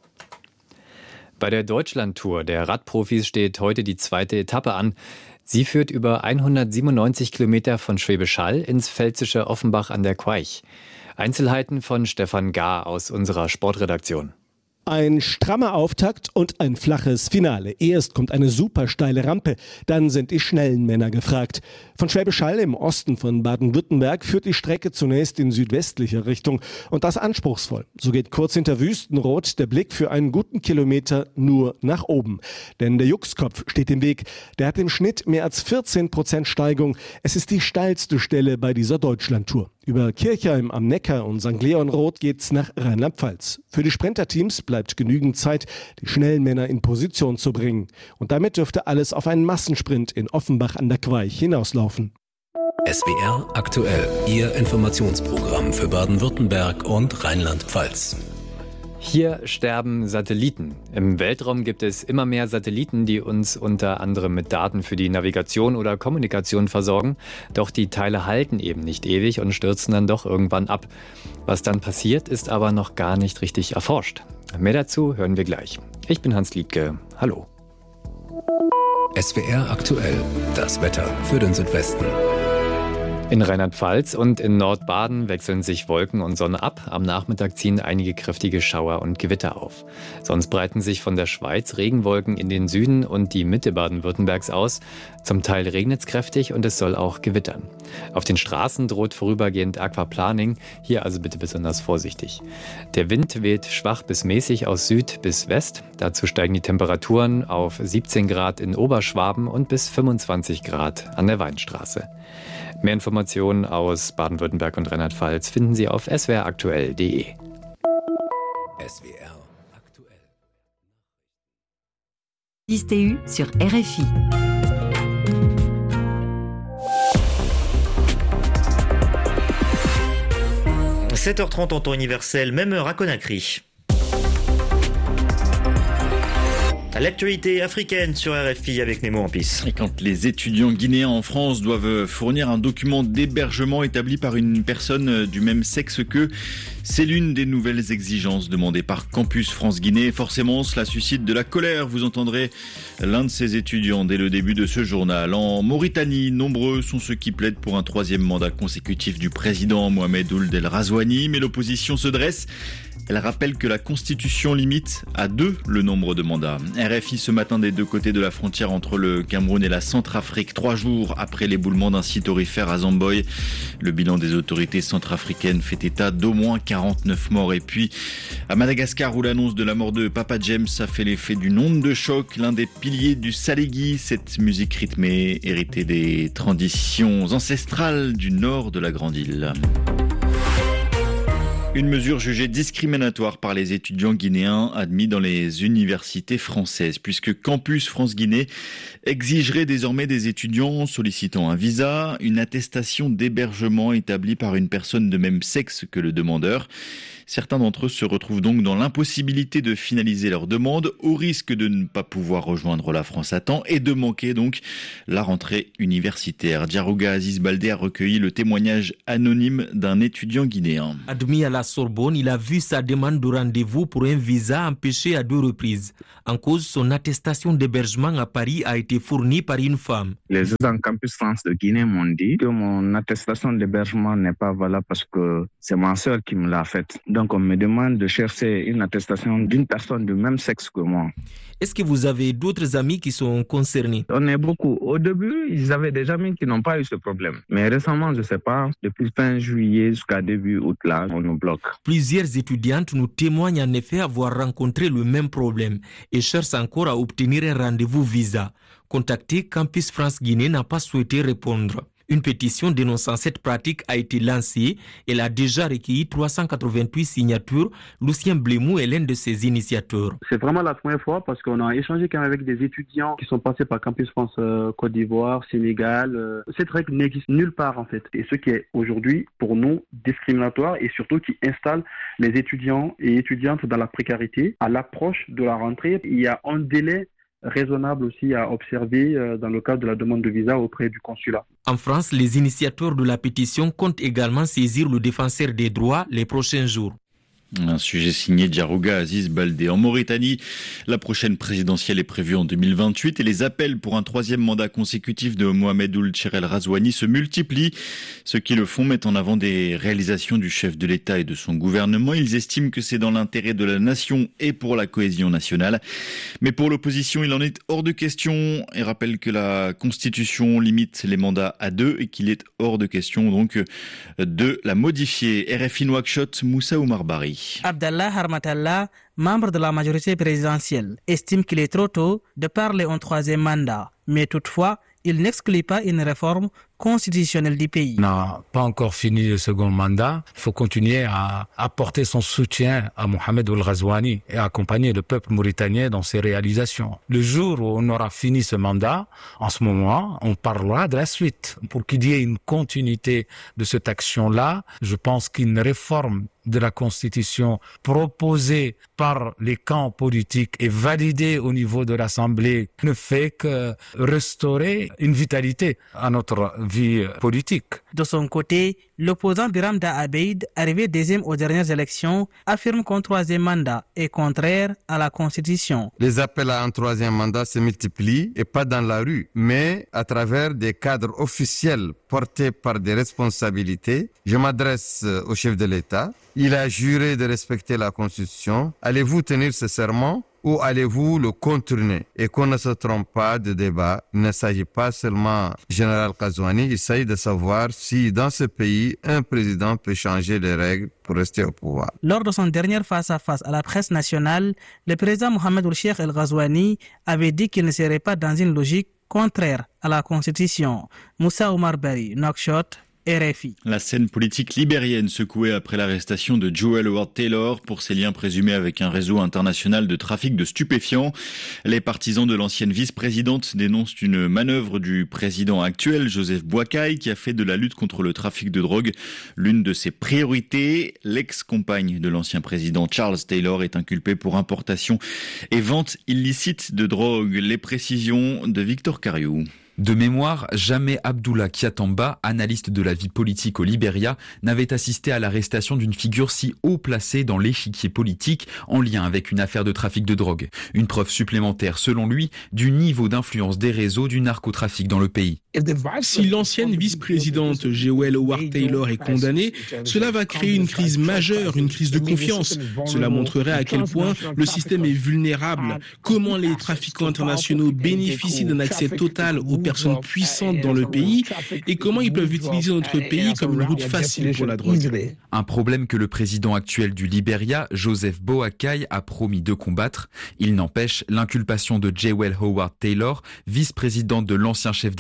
Bei der Deutschlandtour der Radprofis steht heute die zweite Etappe an. Sie führt über hundertsiebenundneunzig Kilometer von Schwäbisch Hall ins pfälzische Offenbach an der Queich. Einzelheiten von Stefan Gahr aus unserer Sportredaktion. Ein strammer Auftakt und ein flaches Finale. Erst kommt eine super steile Rampe, dann sind die schnellen Männer gefragt. Von Schwäbisch Hall im Osten von Baden-Württemberg führt die Strecke zunächst in südwestlicher Richtung und das anspruchsvoll. So geht kurz hinter Wüstenrot der Blick für einen guten Kilometer nur nach oben. Denn der Juxkopf steht im Weg. Der hat im Schnitt mehr als vierzehn Prozent Steigung. Es ist die steilste Stelle bei dieser Deutschlandtour. Über Kirchheim am Neckar und Sankt Leonroth geht's nach Rheinland-Pfalz. Für die Sprinterteams bleibt genügend Zeit, die schnellen Männer in Position zu bringen. Und damit dürfte alles auf einen Massensprint in Offenbach an der Queich hinauslaufen. S W R aktuell, Ihr Informationsprogramm für Baden-Württemberg und Rheinland-Pfalz. Hier sterben Satelliten. Im Weltraum gibt es immer mehr Satelliten, die uns unter anderem mit Daten für die Navigation oder Kommunikation versorgen. Doch die Teile halten eben nicht ewig und stürzen dann doch irgendwann ab. Was dann passiert, ist aber noch gar nicht richtig erforscht. Mehr dazu hören wir gleich. Ich bin Hans Liedke. Hallo. S W R aktuell, das Wetter für den Südwesten. In Rheinland-Pfalz und in Nordbaden wechseln sich Wolken und Sonne ab. Am Nachmittag ziehen einige kräftige Schauer und Gewitter auf. Sonst breiten sich von der Schweiz Regenwolken in den Süden und die Mitte Baden-Württembergs aus. Zum Teil regnet es kräftig und es soll auch gewittern. Auf den Straßen droht vorübergehend Aquaplaning. Hier also bitte besonders vorsichtig. Der Wind weht schwach bis mäßig aus Süd bis West. Dazu steigen die Temperaturen auf siebzehn Grad in Oberschwaben und bis fünfundzwanzig Grad an der Weinstraße. Mehr Informationen aus Baden-Württemberg und Rheinland-Pfalz finden Sie auf s w r aktuell punkt d e. S W R aktuell. dix T U sur R F I. sept heures trente en temps universel, même heure à Conakry. L'actualité africaine sur R F I avec Nemo Ampis. Et quand les étudiants guinéens en France doivent fournir un document d'hébergement établi par une personne du même sexe qu'eux, c'est l'une des nouvelles exigences demandées par Campus France-Guinée. Forcément, cela suscite de la colère. Vous entendrez l'un de ces étudiants dès le début de ce journal. En Mauritanie, nombreux sont ceux qui plaident pour un troisième mandat consécutif du président Mohamed Ould El Razouani. Mais l'opposition se dresse. Elle rappelle que la Constitution limite à deux le nombre de mandats. R F I ce matin des deux côtés de la frontière entre le Cameroun et la Centrafrique, trois jours après l'éboulement d'un site aurifère à Zamboy. Le bilan des autorités centrafricaines fait état d'au moins quarante-neuf morts. Et puis à Madagascar, où l'annonce de la mort de Papa James a fait l'effet d'une onde de choc, l'un des piliers du salégui, cette musique rythmée héritée des traditions ancestrales du nord de la Grande Île. Une mesure jugée discriminatoire par les étudiants guinéens admis dans les universités françaises, puisque Campus France-Guinée exigerait désormais des étudiants sollicitant un visa, une attestation d'hébergement établie par une personne de même sexe que le demandeur. Certains d'entre eux se retrouvent donc dans l'impossibilité de finaliser leur demande, au risque de ne pas pouvoir rejoindre la France à temps et de manquer donc la rentrée universitaire. Diarouga Aziz Baldé a recueilli le témoignage anonyme d'un étudiant guinéen. Admis à la Sorbonne, il a vu sa demande de rendez-vous pour un visa empêchée à deux reprises. En cause, son attestation d'hébergement à Paris a été fournie par une femme. Les agents Campus France de Guinée m'ont dit que mon attestation d'hébergement n'est pas valable parce que c'est ma sœur qui me l'a faite. Donc on me demande de chercher une attestation d'une personne du même sexe que moi. Est-ce que vous avez d'autres amis qui sont concernés? On est beaucoup. Au début, ils avaient des amis qui n'ont pas eu ce problème. Mais récemment, je ne sais pas, depuis fin juillet jusqu'à début août, là, on nous bloque. Plusieurs étudiantes nous témoignent en effet avoir rencontré le même problème et cherchent encore à obtenir un rendez-vous visa. Contacté, Campus France Guinée n'a pas souhaité répondre. Une pétition dénonçant cette pratique a été lancée. Elle a déjà recueilli trois cent quatre-vingt-huit signatures. Lucien Blémou est l'un de ses initiateurs. C'est vraiment la première fois parce qu'on a échangé quand même avec des étudiants qui sont passés par Campus France euh, Côte d'Ivoire, Sénégal. Euh, cette règle n'existe nulle part en fait. Et ce qui est aujourd'hui pour nous discriminatoire et surtout qui installe les étudiants et étudiantes dans la précarité. À l'approche de la rentrée, il y a un délai raisonnable aussi à observer dans le cadre de la demande de visa auprès du consulat. En France, les initiateurs de la pétition comptent également saisir le défenseur des droits les prochains jours. Un sujet signé Diarouga Aziz Baldé. En Mauritanie, la prochaine présidentielle est prévue en deux mille vingt-huit et les appels pour un troisième mandat consécutif de Mohamed Ould Cherel Razouani se multiplient. Ceux qui le font mettent en avant des réalisations du chef de l'État et de son gouvernement. Ils estiment que c'est dans l'intérêt de la nation et pour la cohésion nationale. Mais pour l'opposition, il en est hors de question et rappelle que la Constitution limite les mandats à deux et qu'il est hors de question donc de la modifier. R F I Nouakchott, Moussa Oumar Bari. Abdallah Harmatallah, membre de la majorité présidentielle, estime qu'il est trop tôt de parler en troisième mandat. Mais toutefois, il n'exclut pas une réforme constitutionnelle du pays. On n'a pas encore fini le second mandat. Il faut continuer à apporter son soutien à Mohamed Ould Razouani et accompagner le peuple mauritanien dans ses réalisations. Le jour où on aura fini ce mandat, en ce moment, on parlera de la suite. Pour qu'il y ait une continuité de cette action-là, je pense qu'une réforme de la Constitution proposée par les camps politiques et validée au niveau de l'Assemblée ne fait que restaurer une vitalité à notre vie politique. De son côté, l'opposant Biram Da Abeid, arrivé deuxième aux dernières élections, affirme qu'un troisième mandat est contraire à la Constitution. Les appels à un troisième mandat se multiplient, et pas dans la rue, mais à travers des cadres officiels portés par des responsabilités. Je m'adresse au chef de l'État. Il a juré de respecter la Constitution. Allez-vous tenir ce serment ou allez-vous le contourner? Et qu'on ne se trompe pas de débat. Il ne s'agit pas seulement du général Razouani, il s'agit de savoir si dans ce pays, un président peut changer les règles pour rester au pouvoir. Lors de son dernier face-à-face à la presse nationale, le président Mohamed Ould Cherel Razouani avait dit qu'il ne serait pas dans une logique contraire à la Constitution. Moussa Oumar Bari, Nouakchott, R F I. La scène politique libérienne secouée après l'arrestation de Joel Howard Taylor pour ses liens présumés avec un réseau international de trafic de stupéfiants. Les partisans de l'ancienne vice-présidente dénoncent une manœuvre du président actuel, Joseph Boakai, qui a fait de la lutte contre le trafic de drogue l'une de ses priorités. L'ex-compagne de l'ancien président Charles Taylor est inculpée pour importation et vente illicite de drogue. Les précisions de Victor Cariou. De mémoire, jamais Abdullah Kiatamba, analyste de la vie politique au Libéria, n'avait assisté à l'arrestation d'une figure si haut placée dans l'échiquier politique en lien avec une affaire de trafic de drogue. Une preuve supplémentaire, selon lui, du niveau d'influence des réseaux du narcotrafic dans le pays. Si l'ancienne vice-présidente Joel Howard Taylor est condamnée, cela va créer une crise majeure, une crise de confiance. Cela montrerait à quel point le système est vulnérable, comment les trafiquants internationaux bénéficient d'un accès total aux personnes puissantes dans le pays et comment ils peuvent utiliser notre pays comme une route facile pour la drogue. Un problème que le président actuel du Libéria, Joseph Boakai, a promis de combattre. Il n'empêche, l'inculpation de Joel Howard Taylor, vice-présidente de l'ancien chef d'État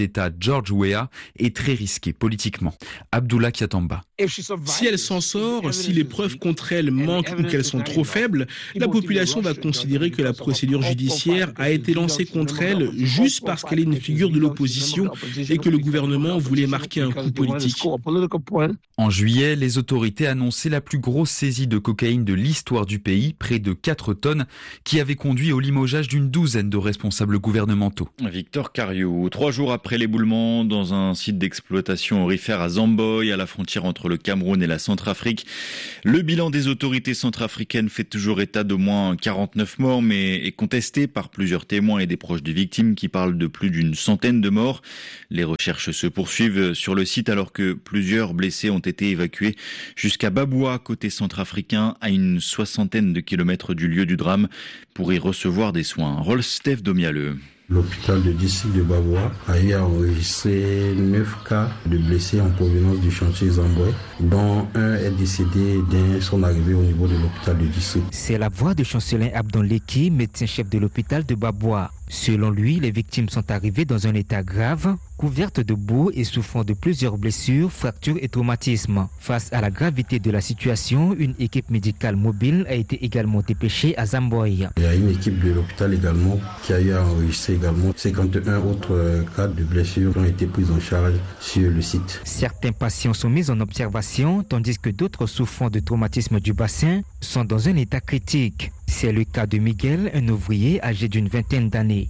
George Weah est très risquée politiquement. Abdullah Kiatamba. Si elle s'en sort, si les preuves contre elle manquent ou qu'elles sont trop faibles, la population va considérer que la procédure judiciaire a été lancée contre elle juste parce qu'elle est une figure de l'opposition et que le gouvernement voulait marquer un coup politique. En juillet, les autorités annonçaient la plus grosse saisie de cocaïne de l'histoire du pays, près de quatre tonnes, qui avait conduit au limogeage d'une douzaine de responsables gouvernementaux. Victor Cariou, trois jours après l'éboulement dans un site d'exploitation aurifère à Zamboy, à la frontière entre le Cameroun et la Centrafrique, le bilan des autorités centrafricaines fait toujours état d'au moins quarante-neuf morts, mais est contesté par plusieurs témoins et des proches des victimes qui parlent de plus d'une centaine de morts. Les recherches se poursuivent sur le site alors que plusieurs blessés ont été évacués jusqu'à Baboua, côté centrafricain, à une soixantaine de kilomètres du lieu du drame, pour y recevoir des soins. Rolf-Steph Domialeux. L'hôpital de district de Baboua a eu à enregistrer neuf cas de blessés en provenance du chantier Zamboy, dont un est décédé dès son arrivée au niveau de l'hôpital de district. C'est la voix de Chancelin Abdon Leki, médecin-chef de l'hôpital de Baboua. Selon lui, les victimes sont arrivées dans un état grave, couvertes de boue et souffrant de plusieurs blessures, fractures et traumatismes. Face à la gravité de la situation, une équipe médicale mobile a été également dépêchée à Zamboy. Il y a une équipe de l'hôpital également qui a eu à enregistrer également cinquante et un autres cas de blessures qui ont été prises en charge sur le site. Certains patients sont mis en observation, tandis que d'autres souffrant de traumatisme du bassin sont dans un état critique. C'est le cas de Miguel, un ouvrier âgé d'une vingtaine d'années.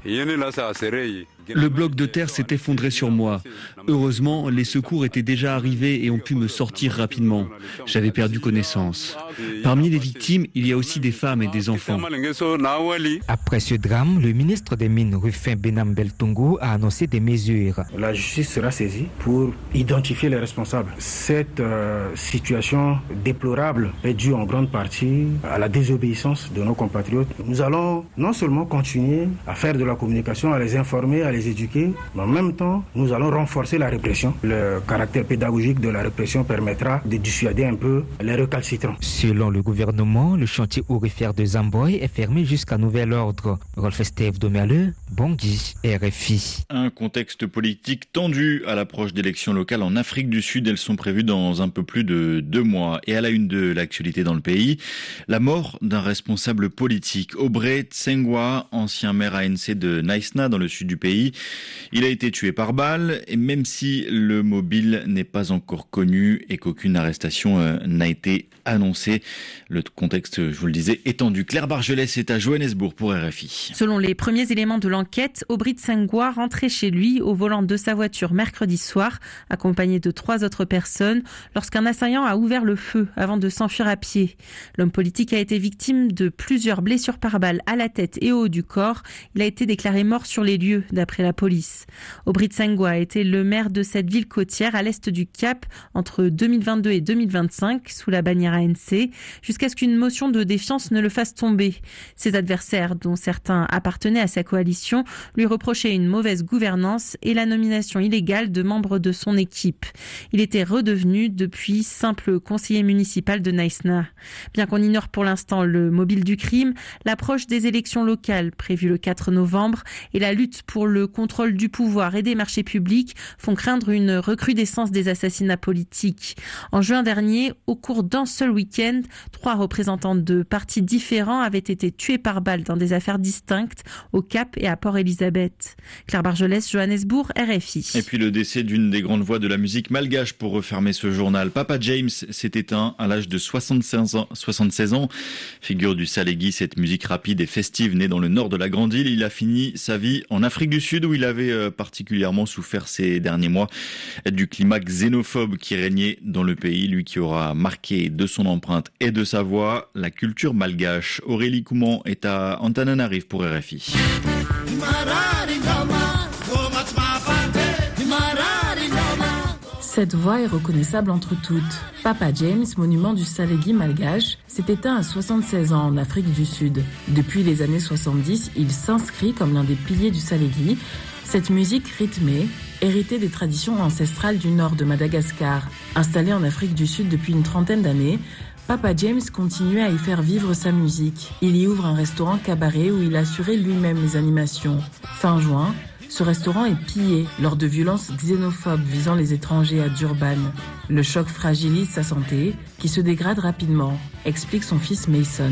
Le bloc de terre s'est effondré sur moi. Heureusement, les secours étaient déjà arrivés et ont pu me sortir rapidement. J'avais perdu connaissance. Parmi les victimes, il y a aussi des femmes et des enfants. Après ce drame, le ministre des Mines, Rufin Benam Beltongo, a annoncé des mesures. La justice sera saisie pour identifier les responsables. Cette euh, situation déplorable est due en grande partie à la désobéissance de nos compatriotes. Nous allons non seulement continuer à faire de la communication, à les informer, à les éduquer, mais en même temps, nous allons renforcer la répression. Le caractère pédagogique de la répression permettra de dissuader un peu les récalcitrants. Selon le gouvernement, le chantier aurifère de Zamboy est fermé jusqu'à nouvel ordre. Rolf-Steph Domialeux, Bangui, R F I. Un contexte politique tendu à l'approche d'élections locales en Afrique du Sud. Elles sont prévues dans un peu plus de deux mois. Et à la une de l'actualité dans le pays, la mort d'un responsable politique, Aubrey Tsengwa, ancien maire A N C de Naïsna dans le sud du pays. Il a été tué par balle et même si le mobile n'est pas encore connu et qu'aucune arrestation euh, n'a été annoncée, le contexte, je vous le disais, est tendu. Claire Bargelès est à Johannesburg pour R F I. Selon les premiers éléments de l'enquête, Aubrey Tsengwa rentrait chez lui au volant de sa voiture mercredi soir, accompagné de trois autres personnes, lorsqu'un assaillant a ouvert le feu avant de s'enfuir à pied. L'homme politique a été victime de plusieurs blessures par balle à la tête et au haut du corps. Il a été déclaré mort sur les lieux, d'après la police. Aubrey Tsengwa a été le maire de cette ville côtière à l'est du Cap entre deux mille vingt-deux et deux mille vingt-cinq, sous la bannière A N C, jusqu'à ce qu'une motion de défiance ne le fasse tomber. Ses adversaires, dont certains appartenaient à sa coalition, lui reprochaient une mauvaise gouvernance et la nomination illégale de membres de son équipe. Il était redevenu depuis simple conseiller municipal de Naïsna. Bien qu'on ignore pour l'instant le mobile du crime, l'approche des élections locales prévues le quatre novembre et la lutte pour le contrôle du pouvoir et des marchés publics font craindre une recrudescence des assassinats politiques. En juin dernier, au cours d'un seul week-end, trois représentants de partis différents avaient été tués par balle dans des affaires distinctes au Cap et à Port-Elizabeth. Claire Bargelès, Johannesburg, R F I. Et puis le décès d'une des grandes voix de la musique malgache pour refermer ce journal. Papa James s'est éteint à l'âge de soixante-seize ans. soixante-seize ans. Figure du Salégui, cette musique rapide et festive née dans le nord de la Grande Île. Il a fini sa vie en Afrique du Sud où il avait particulièrement souffert ces derniers mois du climat xénophobe qui régnait dans le pays. Lui qui aura marqué de son empreinte et de sa voix la culture malgache. Aurélie Couman est à Antananarivo pour R F I. Cette voix est reconnaissable entre toutes. Papa James, monument du Salégui malgache, s'est éteint à soixante-seize ans en Afrique du Sud. Depuis les années soixante-dix, il s'inscrit comme l'un des piliers du Salégui. Cette musique rythmée, héritée des traditions ancestrales du nord de Madagascar. Installé en Afrique du Sud depuis une trentaine d'années, Papa James continuait à y faire vivre sa musique. Il y ouvre un restaurant cabaret où il assurait lui-même les animations. Fin juin, Ce restaurant est pillé lors de violences xénophobes visant les étrangers à Durban. Le choc fragilise sa santé, qui se dégrade rapidement, explique son fils Mason.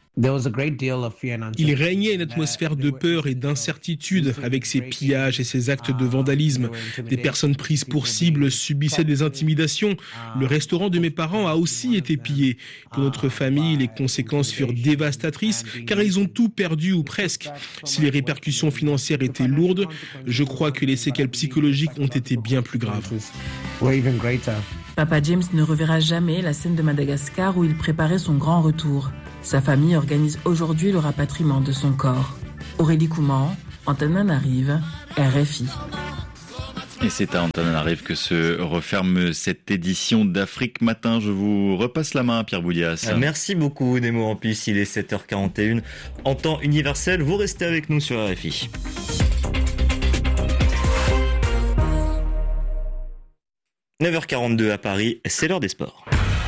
Il régnait une atmosphère de peur et d'incertitude avec ces pillages et ces actes de vandalisme. Des personnes prises pour cible subissaient des intimidations. Le restaurant de mes parents a aussi été pillé. Pour notre famille, les conséquences furent dévastatrices car ils ont tout perdu ou presque. Si les répercussions financières étaient lourdes, je crois que les séquelles psychologiques ont été bien plus graves. Papa James ne reverra jamais la scène de Madagascar où il préparait son grand retour. Sa famille organise aujourd'hui le rapatriement de son corps. Aurélie Couman, Antananarive, R F I. Et c'est à Antananarive que se referme cette édition d'Afrique Matin. Je vous repasse la main, Pierre Boudias. Merci beaucoup, Nemo Rampus. Il est sept heures quarante et une. En temps universel, vous restez avec nous sur R F I. neuf heures quarante-deux à Paris, c'est l'heure des sports.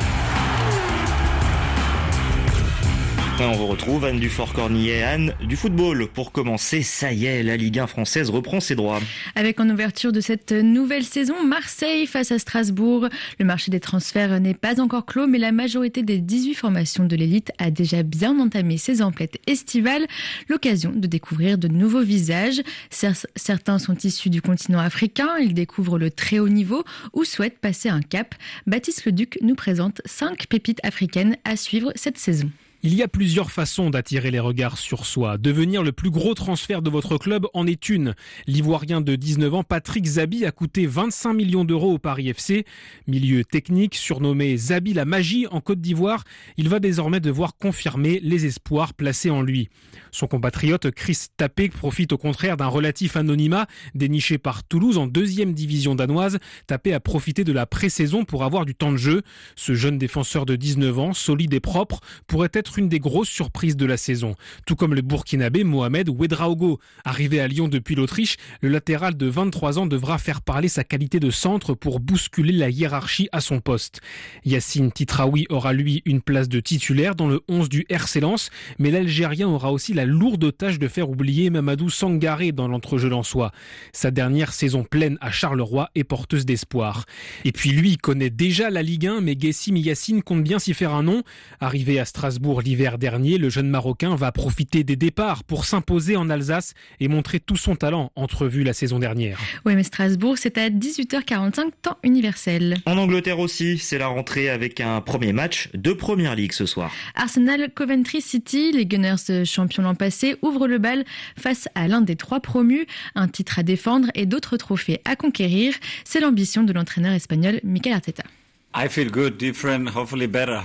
On vous retrouve, Anne Dufort-Cornillet, Anne, du football. Pour commencer, ça y est, la Ligue un française reprend ses droits. Avec en ouverture de cette nouvelle saison, Marseille face à Strasbourg. Le marché des transferts n'est pas encore clos, mais la majorité des dix-huit formations de l'élite a déjà bien entamé ses emplettes estivales. L'occasion de découvrir de nouveaux visages. Certains sont issus du continent africain, ils découvrent le très haut niveau ou souhaitent passer un cap. Baptiste Leduc nous présente cinq pépites africaines à suivre cette saison. Il y a plusieurs façons d'attirer les regards sur soi. Devenir le plus gros transfert de votre club en est une. L'Ivoirien de dix-neuf ans, Patrick Zabi, a coûté vingt-cinq millions d'euros au Paris F C. Milieu technique, surnommé Zabi la magie en Côte d'Ivoire, il va désormais devoir confirmer les espoirs placés en lui. Son compatriote Chris Tapé profite au contraire d'un relatif anonymat déniché par Toulouse en deuxième division danoise. Tapé a profité de la pré-saison pour avoir du temps de jeu. Ce jeune défenseur de dix-neuf ans, solide et propre, pourrait être une des grosses surprises de la saison. Tout comme le Burkinabé Mohamed Ouedraogo. Arrivé à Lyon depuis l'Autriche, le latéral de vingt-trois ans devra faire parler sa qualité de centre pour bousculer la hiérarchie à son poste. Yacine Titraoui aura lui une place de titulaire dans le onze du R C Lens, mais l'Algérien aura aussi la lourde tâche de faire oublier Mamadou Sangaré dans l'entrejeu lensois. Sa dernière saison pleine à Charleroi est porteuse d'espoir. Et puis lui connaît déjà la Ligue un, mais Guessim Yacine compte bien s'y faire un nom. Arrivé à Strasbourg l'hiver dernier, le jeune Marocain va profiter des départs pour s'imposer en Alsace et montrer tout son talent, entrevu la saison dernière. Oui, mais Strasbourg, c'est à dix-huit heures quarante-cinq, temps universel. En Angleterre aussi, c'est la rentrée avec un premier match de Première Ligue ce soir. Arsenal Coventry City, les Gunners champions l'an passé, ouvrent le bal face à l'un des trois promus. Un titre à défendre et d'autres trophées à conquérir. C'est l'ambition de l'entraîneur espagnol Mikel Arteta. I feel good, different, hopefully better.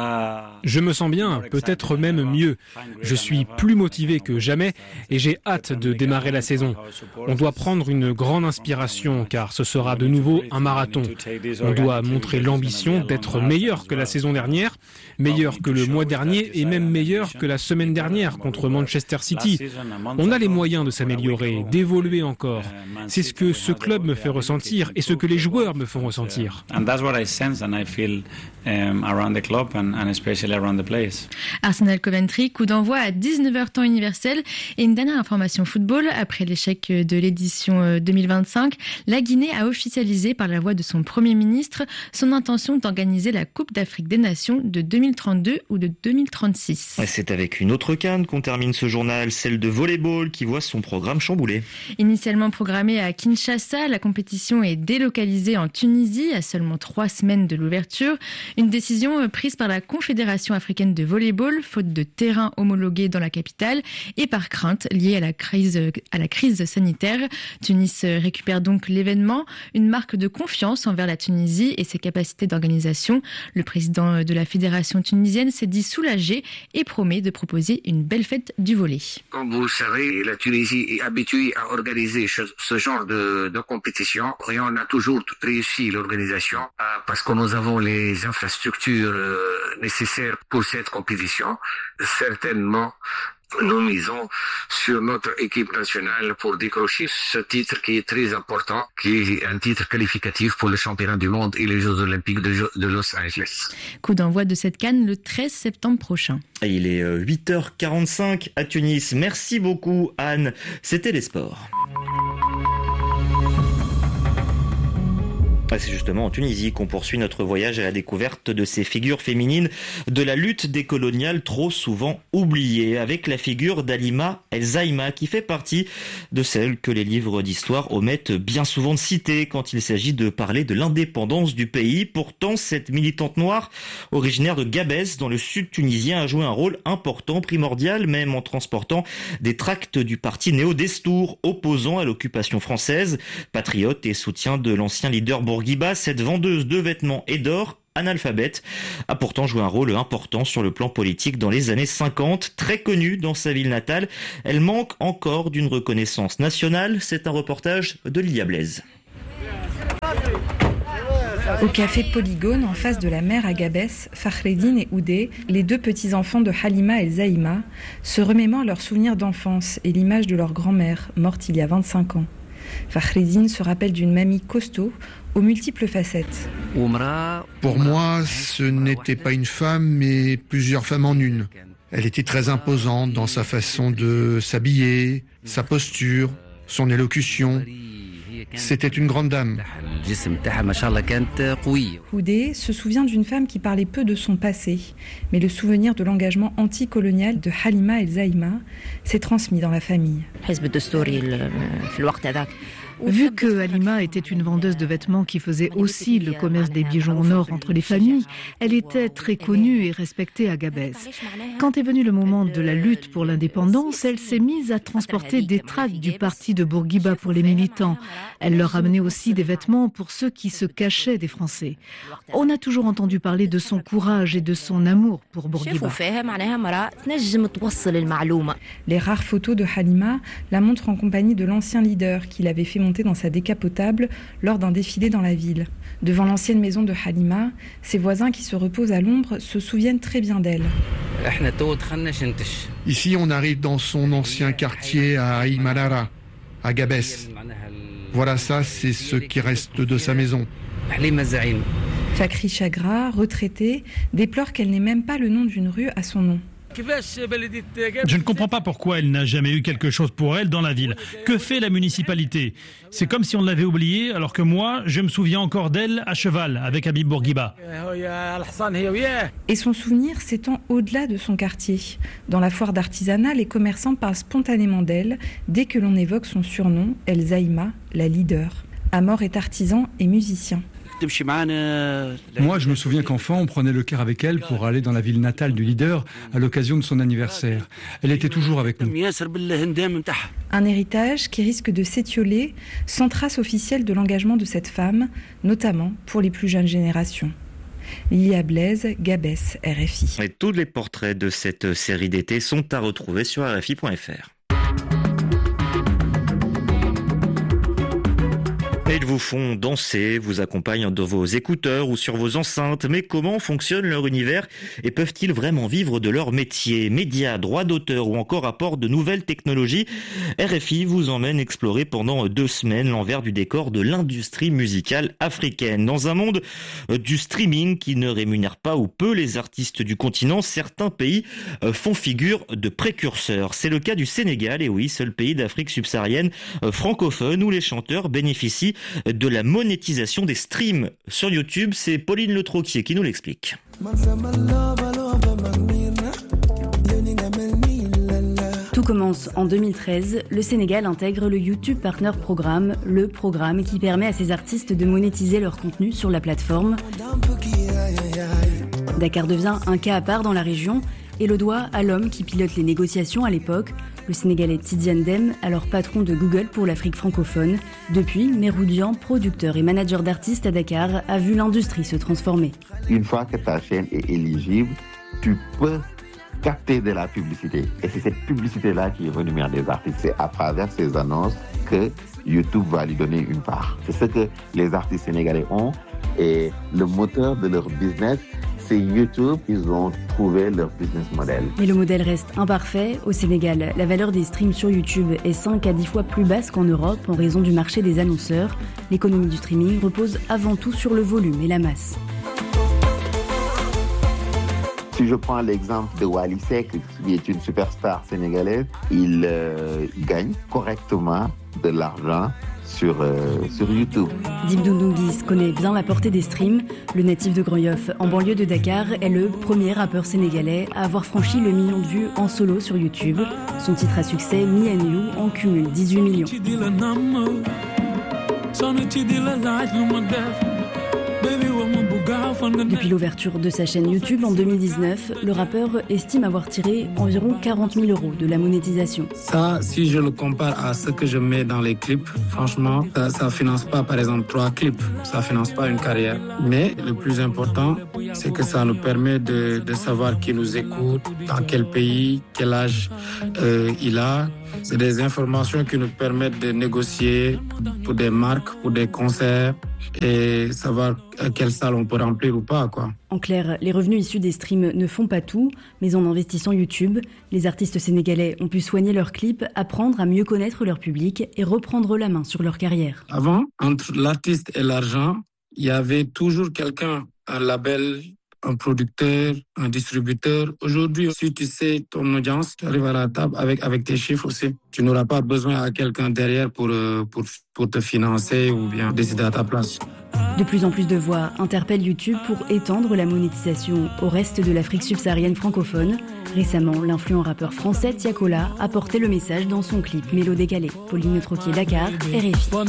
Je me sens bien, peut-être même mieux. Je suis plus motivé que jamais et j'ai hâte de démarrer la saison. On doit prendre une grande inspiration car ce sera de nouveau un marathon. On doit montrer l'ambition d'être meilleur que la saison dernière, meilleur que le mois dernier et même meilleur que la semaine dernière contre Manchester City. On a les moyens de s'améliorer, d'évoluer encore. C'est ce que ce club me fait ressentir et ce que les joueurs me font ressentir. Arsenal Coventry, coup d'envoi à dix-neuf heures temps universel. Et une dernière information football, après l'échec de l'édition deux mille vingt-cinq, la Guinée a officialisé par la voix de son Premier ministre son intention d'organiser la Coupe d'Afrique des Nations de deux mille trente-deux ou de deux mille trente-six. C'est avec une autre canne qu'on termine ce journal, celle de volleyball qui voit son programme chamboulé. Initialement programmée à Kinshasa, la compétition est délocalisée en Tunisie à seulement trois semaines de l'ouverture. Une décision prise par la Confédération africaine de volleyball, faute de terrain homologué dans la capitale et par crainte liée à la crise, à la crise sanitaire. Tunis récupère donc l'événement, une marque de confiance envers la Tunisie et ses capacités d'organisation. Le président de la fédération tunisienne s'est dit soulagé et promet de proposer une belle fête du volley. Comme vous le savez, la Tunisie est habituée à organiser ce genre de, de compétition et on a toujours réussi l'organisation parce que nous avons les infrastructures nécessaires pour cette compétition. Certainement, nous misons sur notre équipe nationale pour décrocher ce titre qui est très important, qui est un titre qualificatif pour le championnat du monde et les Jeux Olympiques de, de Los Angeles. Coup d'envoi de cette canne le treize septembre prochain. Et il est huit heures quarante-cinq à Tunis. Merci beaucoup Anne. C'était les sports. C'est justement en Tunisie qu'on poursuit notre voyage à la découverte de ces figures féminines de la lutte décoloniale trop souvent oubliée, avec la figure d'Halima El Zaïma qui fait partie de celles que les livres d'histoire omettent bien souvent de citer quand il s'agit de parler de l'indépendance du pays. Pourtant, cette militante noire, originaire de Gabès, dans le sud tunisien, a joué un rôle important, primordial même, en transportant des tracts du parti néo-Destour, opposant à l'occupation française. Patriote et soutien de l'ancien leader Bourguiba, cette vendeuse de vêtements et d'or, analphabète, a pourtant joué un rôle important sur le plan politique dans les années cinquante. Très connue dans sa ville natale, elle manque encore d'une reconnaissance nationale. C'est un reportage de Lilia Blaise. Au café Polygone, en face de la mer à Gabès, Fakhreddine et Oudé, les deux petits-enfants de Halima El Zaïma, se remémorent leurs souvenirs d'enfance et l'image de leur grand-mère, morte il y a vingt-cinq ans. Fakhreddine se rappelle d'une mamie costaud, aux multiples facettes. Pour moi, ce n'était pas une femme, mais plusieurs femmes en une. Elle était très imposante dans sa façon de s'habiller, sa posture, son élocution. C'était une grande dame. Oudé se souvient d'une femme qui parlait peu de son passé, mais le souvenir de l'engagement anticolonial de Halima El Zaïma s'est transmis dans la famille. Vu que Halima était une vendeuse de vêtements qui faisait aussi le commerce des bijoux en or entre les familles, elle était très connue et respectée à Gabès. Quand est venu le moment de la lutte pour l'indépendance, elle s'est mise à transporter des tracts du parti de Bourguiba pour les militants. Elle leur amenait aussi des vêtements pour ceux qui se cachaient des Français. On a toujours entendu parler de son courage et de son amour pour Bourguiba. Les rares photos de Halima la montrent en compagnie de l'ancien leader qui l'avait fait monter dans sa décapotable lors d'un défilé dans la ville. Devant l'ancienne maison de Halima, ses voisins qui se reposent à l'ombre se souviennent très bien d'elle. Ici, on arrive dans son ancien quartier à Aïmalara, à Gabès. Voilà, ça, c'est ce qui reste de sa maison. Fakri Chagra, retraitée, déplore qu'elle n'ait même pas le nom d'une rue à son nom. Je ne comprends pas pourquoi elle n'a jamais eu quelque chose pour elle dans la ville. Que fait la municipalité? C'est comme si on l'avait oubliée, alors que moi, je me souviens encore d'elle à cheval avec Habib Bourguiba. Et son souvenir s'étend au-delà de son quartier. Dans la foire d'artisanat, les commerçants parlent spontanément d'elle dès que l'on évoque son surnom, El Zaïma, la leader. Amor est artisan et musicien. Moi, je me souviens qu'enfant, on prenait le car avec elle pour aller dans la ville natale du leader à l'occasion de son anniversaire. Elle était toujours avec nous. Un héritage qui risque de s'étioler sans trace officielle de l'engagement de cette femme, notamment pour les plus jeunes générations. Lilia Blaise, Gabès, R F I. Et tous les portraits de cette série d'été sont à retrouver sur R F I point F R. Ils vous font danser, vous accompagnent dans vos écouteurs ou sur vos enceintes. Mais comment fonctionne leur univers et peuvent-ils vraiment vivre de leur métier? Médias, droits d'auteur ou encore apport de nouvelles technologies? R F I vous emmène explorer pendant deux semaines l'envers du décor de l'industrie musicale africaine. Dans un monde du streaming qui ne rémunère pas ou peu les artistes du continent, certains pays font figure de précurseurs. C'est le cas du Sénégal, et oui, seul pays d'Afrique subsaharienne francophone où les chanteurs bénéficient de la monétisation des streams sur YouTube. C'est Pauline Le Troquier qui nous l'explique. Tout commence en deux mille treize. Le Sénégal intègre le YouTube Partner Programme, le programme qui permet à ses artistes de monétiser leur contenu sur la plateforme. Dakar devient un cas à part dans la région et le doigt à l'homme qui pilote les négociations à l'époque, le Sénégalais Tidiane Dème, alors patron de Google pour l'Afrique francophone. Depuis, Meroudian, producteur et manager d'artistes à Dakar, a vu l'industrie se transformer. Une fois que ta chaîne est éligible, tu peux capter de la publicité. Et c'est cette publicité-là qui rémunère des artistes. C'est à travers ces annonces que YouTube va lui donner une part. C'est ce que les artistes sénégalais ont. Et le moteur de leur business, c'est YouTube. Ils ont trouvé leur business model. Mais le modèle reste imparfait. Au Sénégal, la valeur des streams sur YouTube est cinq à dix fois plus basse qu'en Europe en raison du marché des annonceurs. L'économie du streaming repose avant tout sur le volume et la masse. Si je prends l'exemple de Wally Seck, qui est une superstar sénégalaise, il euh, gagne correctement de l'argent sur, euh, sur YouTube. Dim Dundungis connaît bien la portée des streams. Le natif de Grand Yoff, en banlieue de Dakar, est le premier rappeur sénégalais à avoir franchi le million de vues en solo sur YouTube. Son titre à succès, Me and You, en cumule dix-huit millions. Depuis l'ouverture de sa chaîne YouTube en deux mille dix-neuf, le rappeur estime avoir tiré environ quarante mille euros de la monétisation. Ça, si je le compare à ce que je mets dans les clips, franchement, ça ne finance pas par exemple trois clips, ça ne finance pas une carrière. Mais le plus important, c'est que ça nous permet de, de savoir qui nous écoute, dans quel pays, quel âge euh, il a. C'est des informations qui nous permettent de négocier pour des marques, pour des concerts et savoir à quelle salle on peut remplir ou pas, quoi. En clair, les revenus issus des streams ne font pas tout, mais en investissant YouTube, les artistes sénégalais ont pu soigner leurs clips, apprendre à mieux connaître leur public et reprendre la main sur leur carrière. Avant, entre l'artiste et l'argent, il y avait toujours quelqu'un, un label, un producteur, un distributeur. Aujourd'hui, si tu sais ton audience, tu arrives à la table avec, avec tes chiffres aussi. Tu n'auras pas besoin à quelqu'un derrière pour, pour, pour te financer ou bien décider à ta place. De plus en plus de voix interpellent YouTube pour étendre la monétisation au reste de l'Afrique subsaharienne francophone. Récemment, l'influent rappeur français Tiakola a porté le message dans son clip Mélo décalé. Pauline Troquier, Dakar, R F I.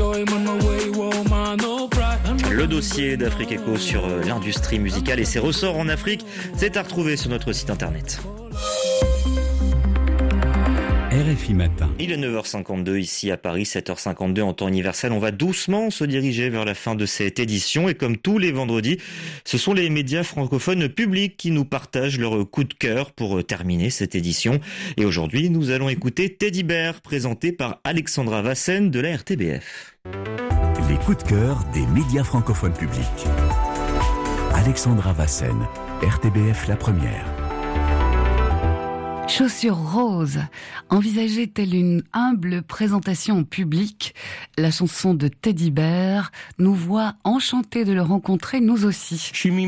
Le dossier d'Afrique Echo sur l'industrie musicale et ses ressorts en Afrique, c'est à retrouver sur notre site internet. R F I Matin. Il est neuf heures cinquante-deux ici à Paris, sept heures cinquante-deux en temps universel. On va doucement se diriger vers la fin de cette édition et comme tous les vendredis, ce sont les médias francophones publics qui nous partagent leur coup de cœur pour terminer cette édition. Et aujourd'hui, nous allons écouter Teddy Bear, présenté par Alexandra Vassen de la R T B F. Les coups de cœur des médias francophones publics. Alexandra Vassen, R T B F La Première. Chaussures roses, envisagée telle une humble présentation en public, la chanson de Teddy Bear nous voit enchantés de le rencontrer, nous aussi.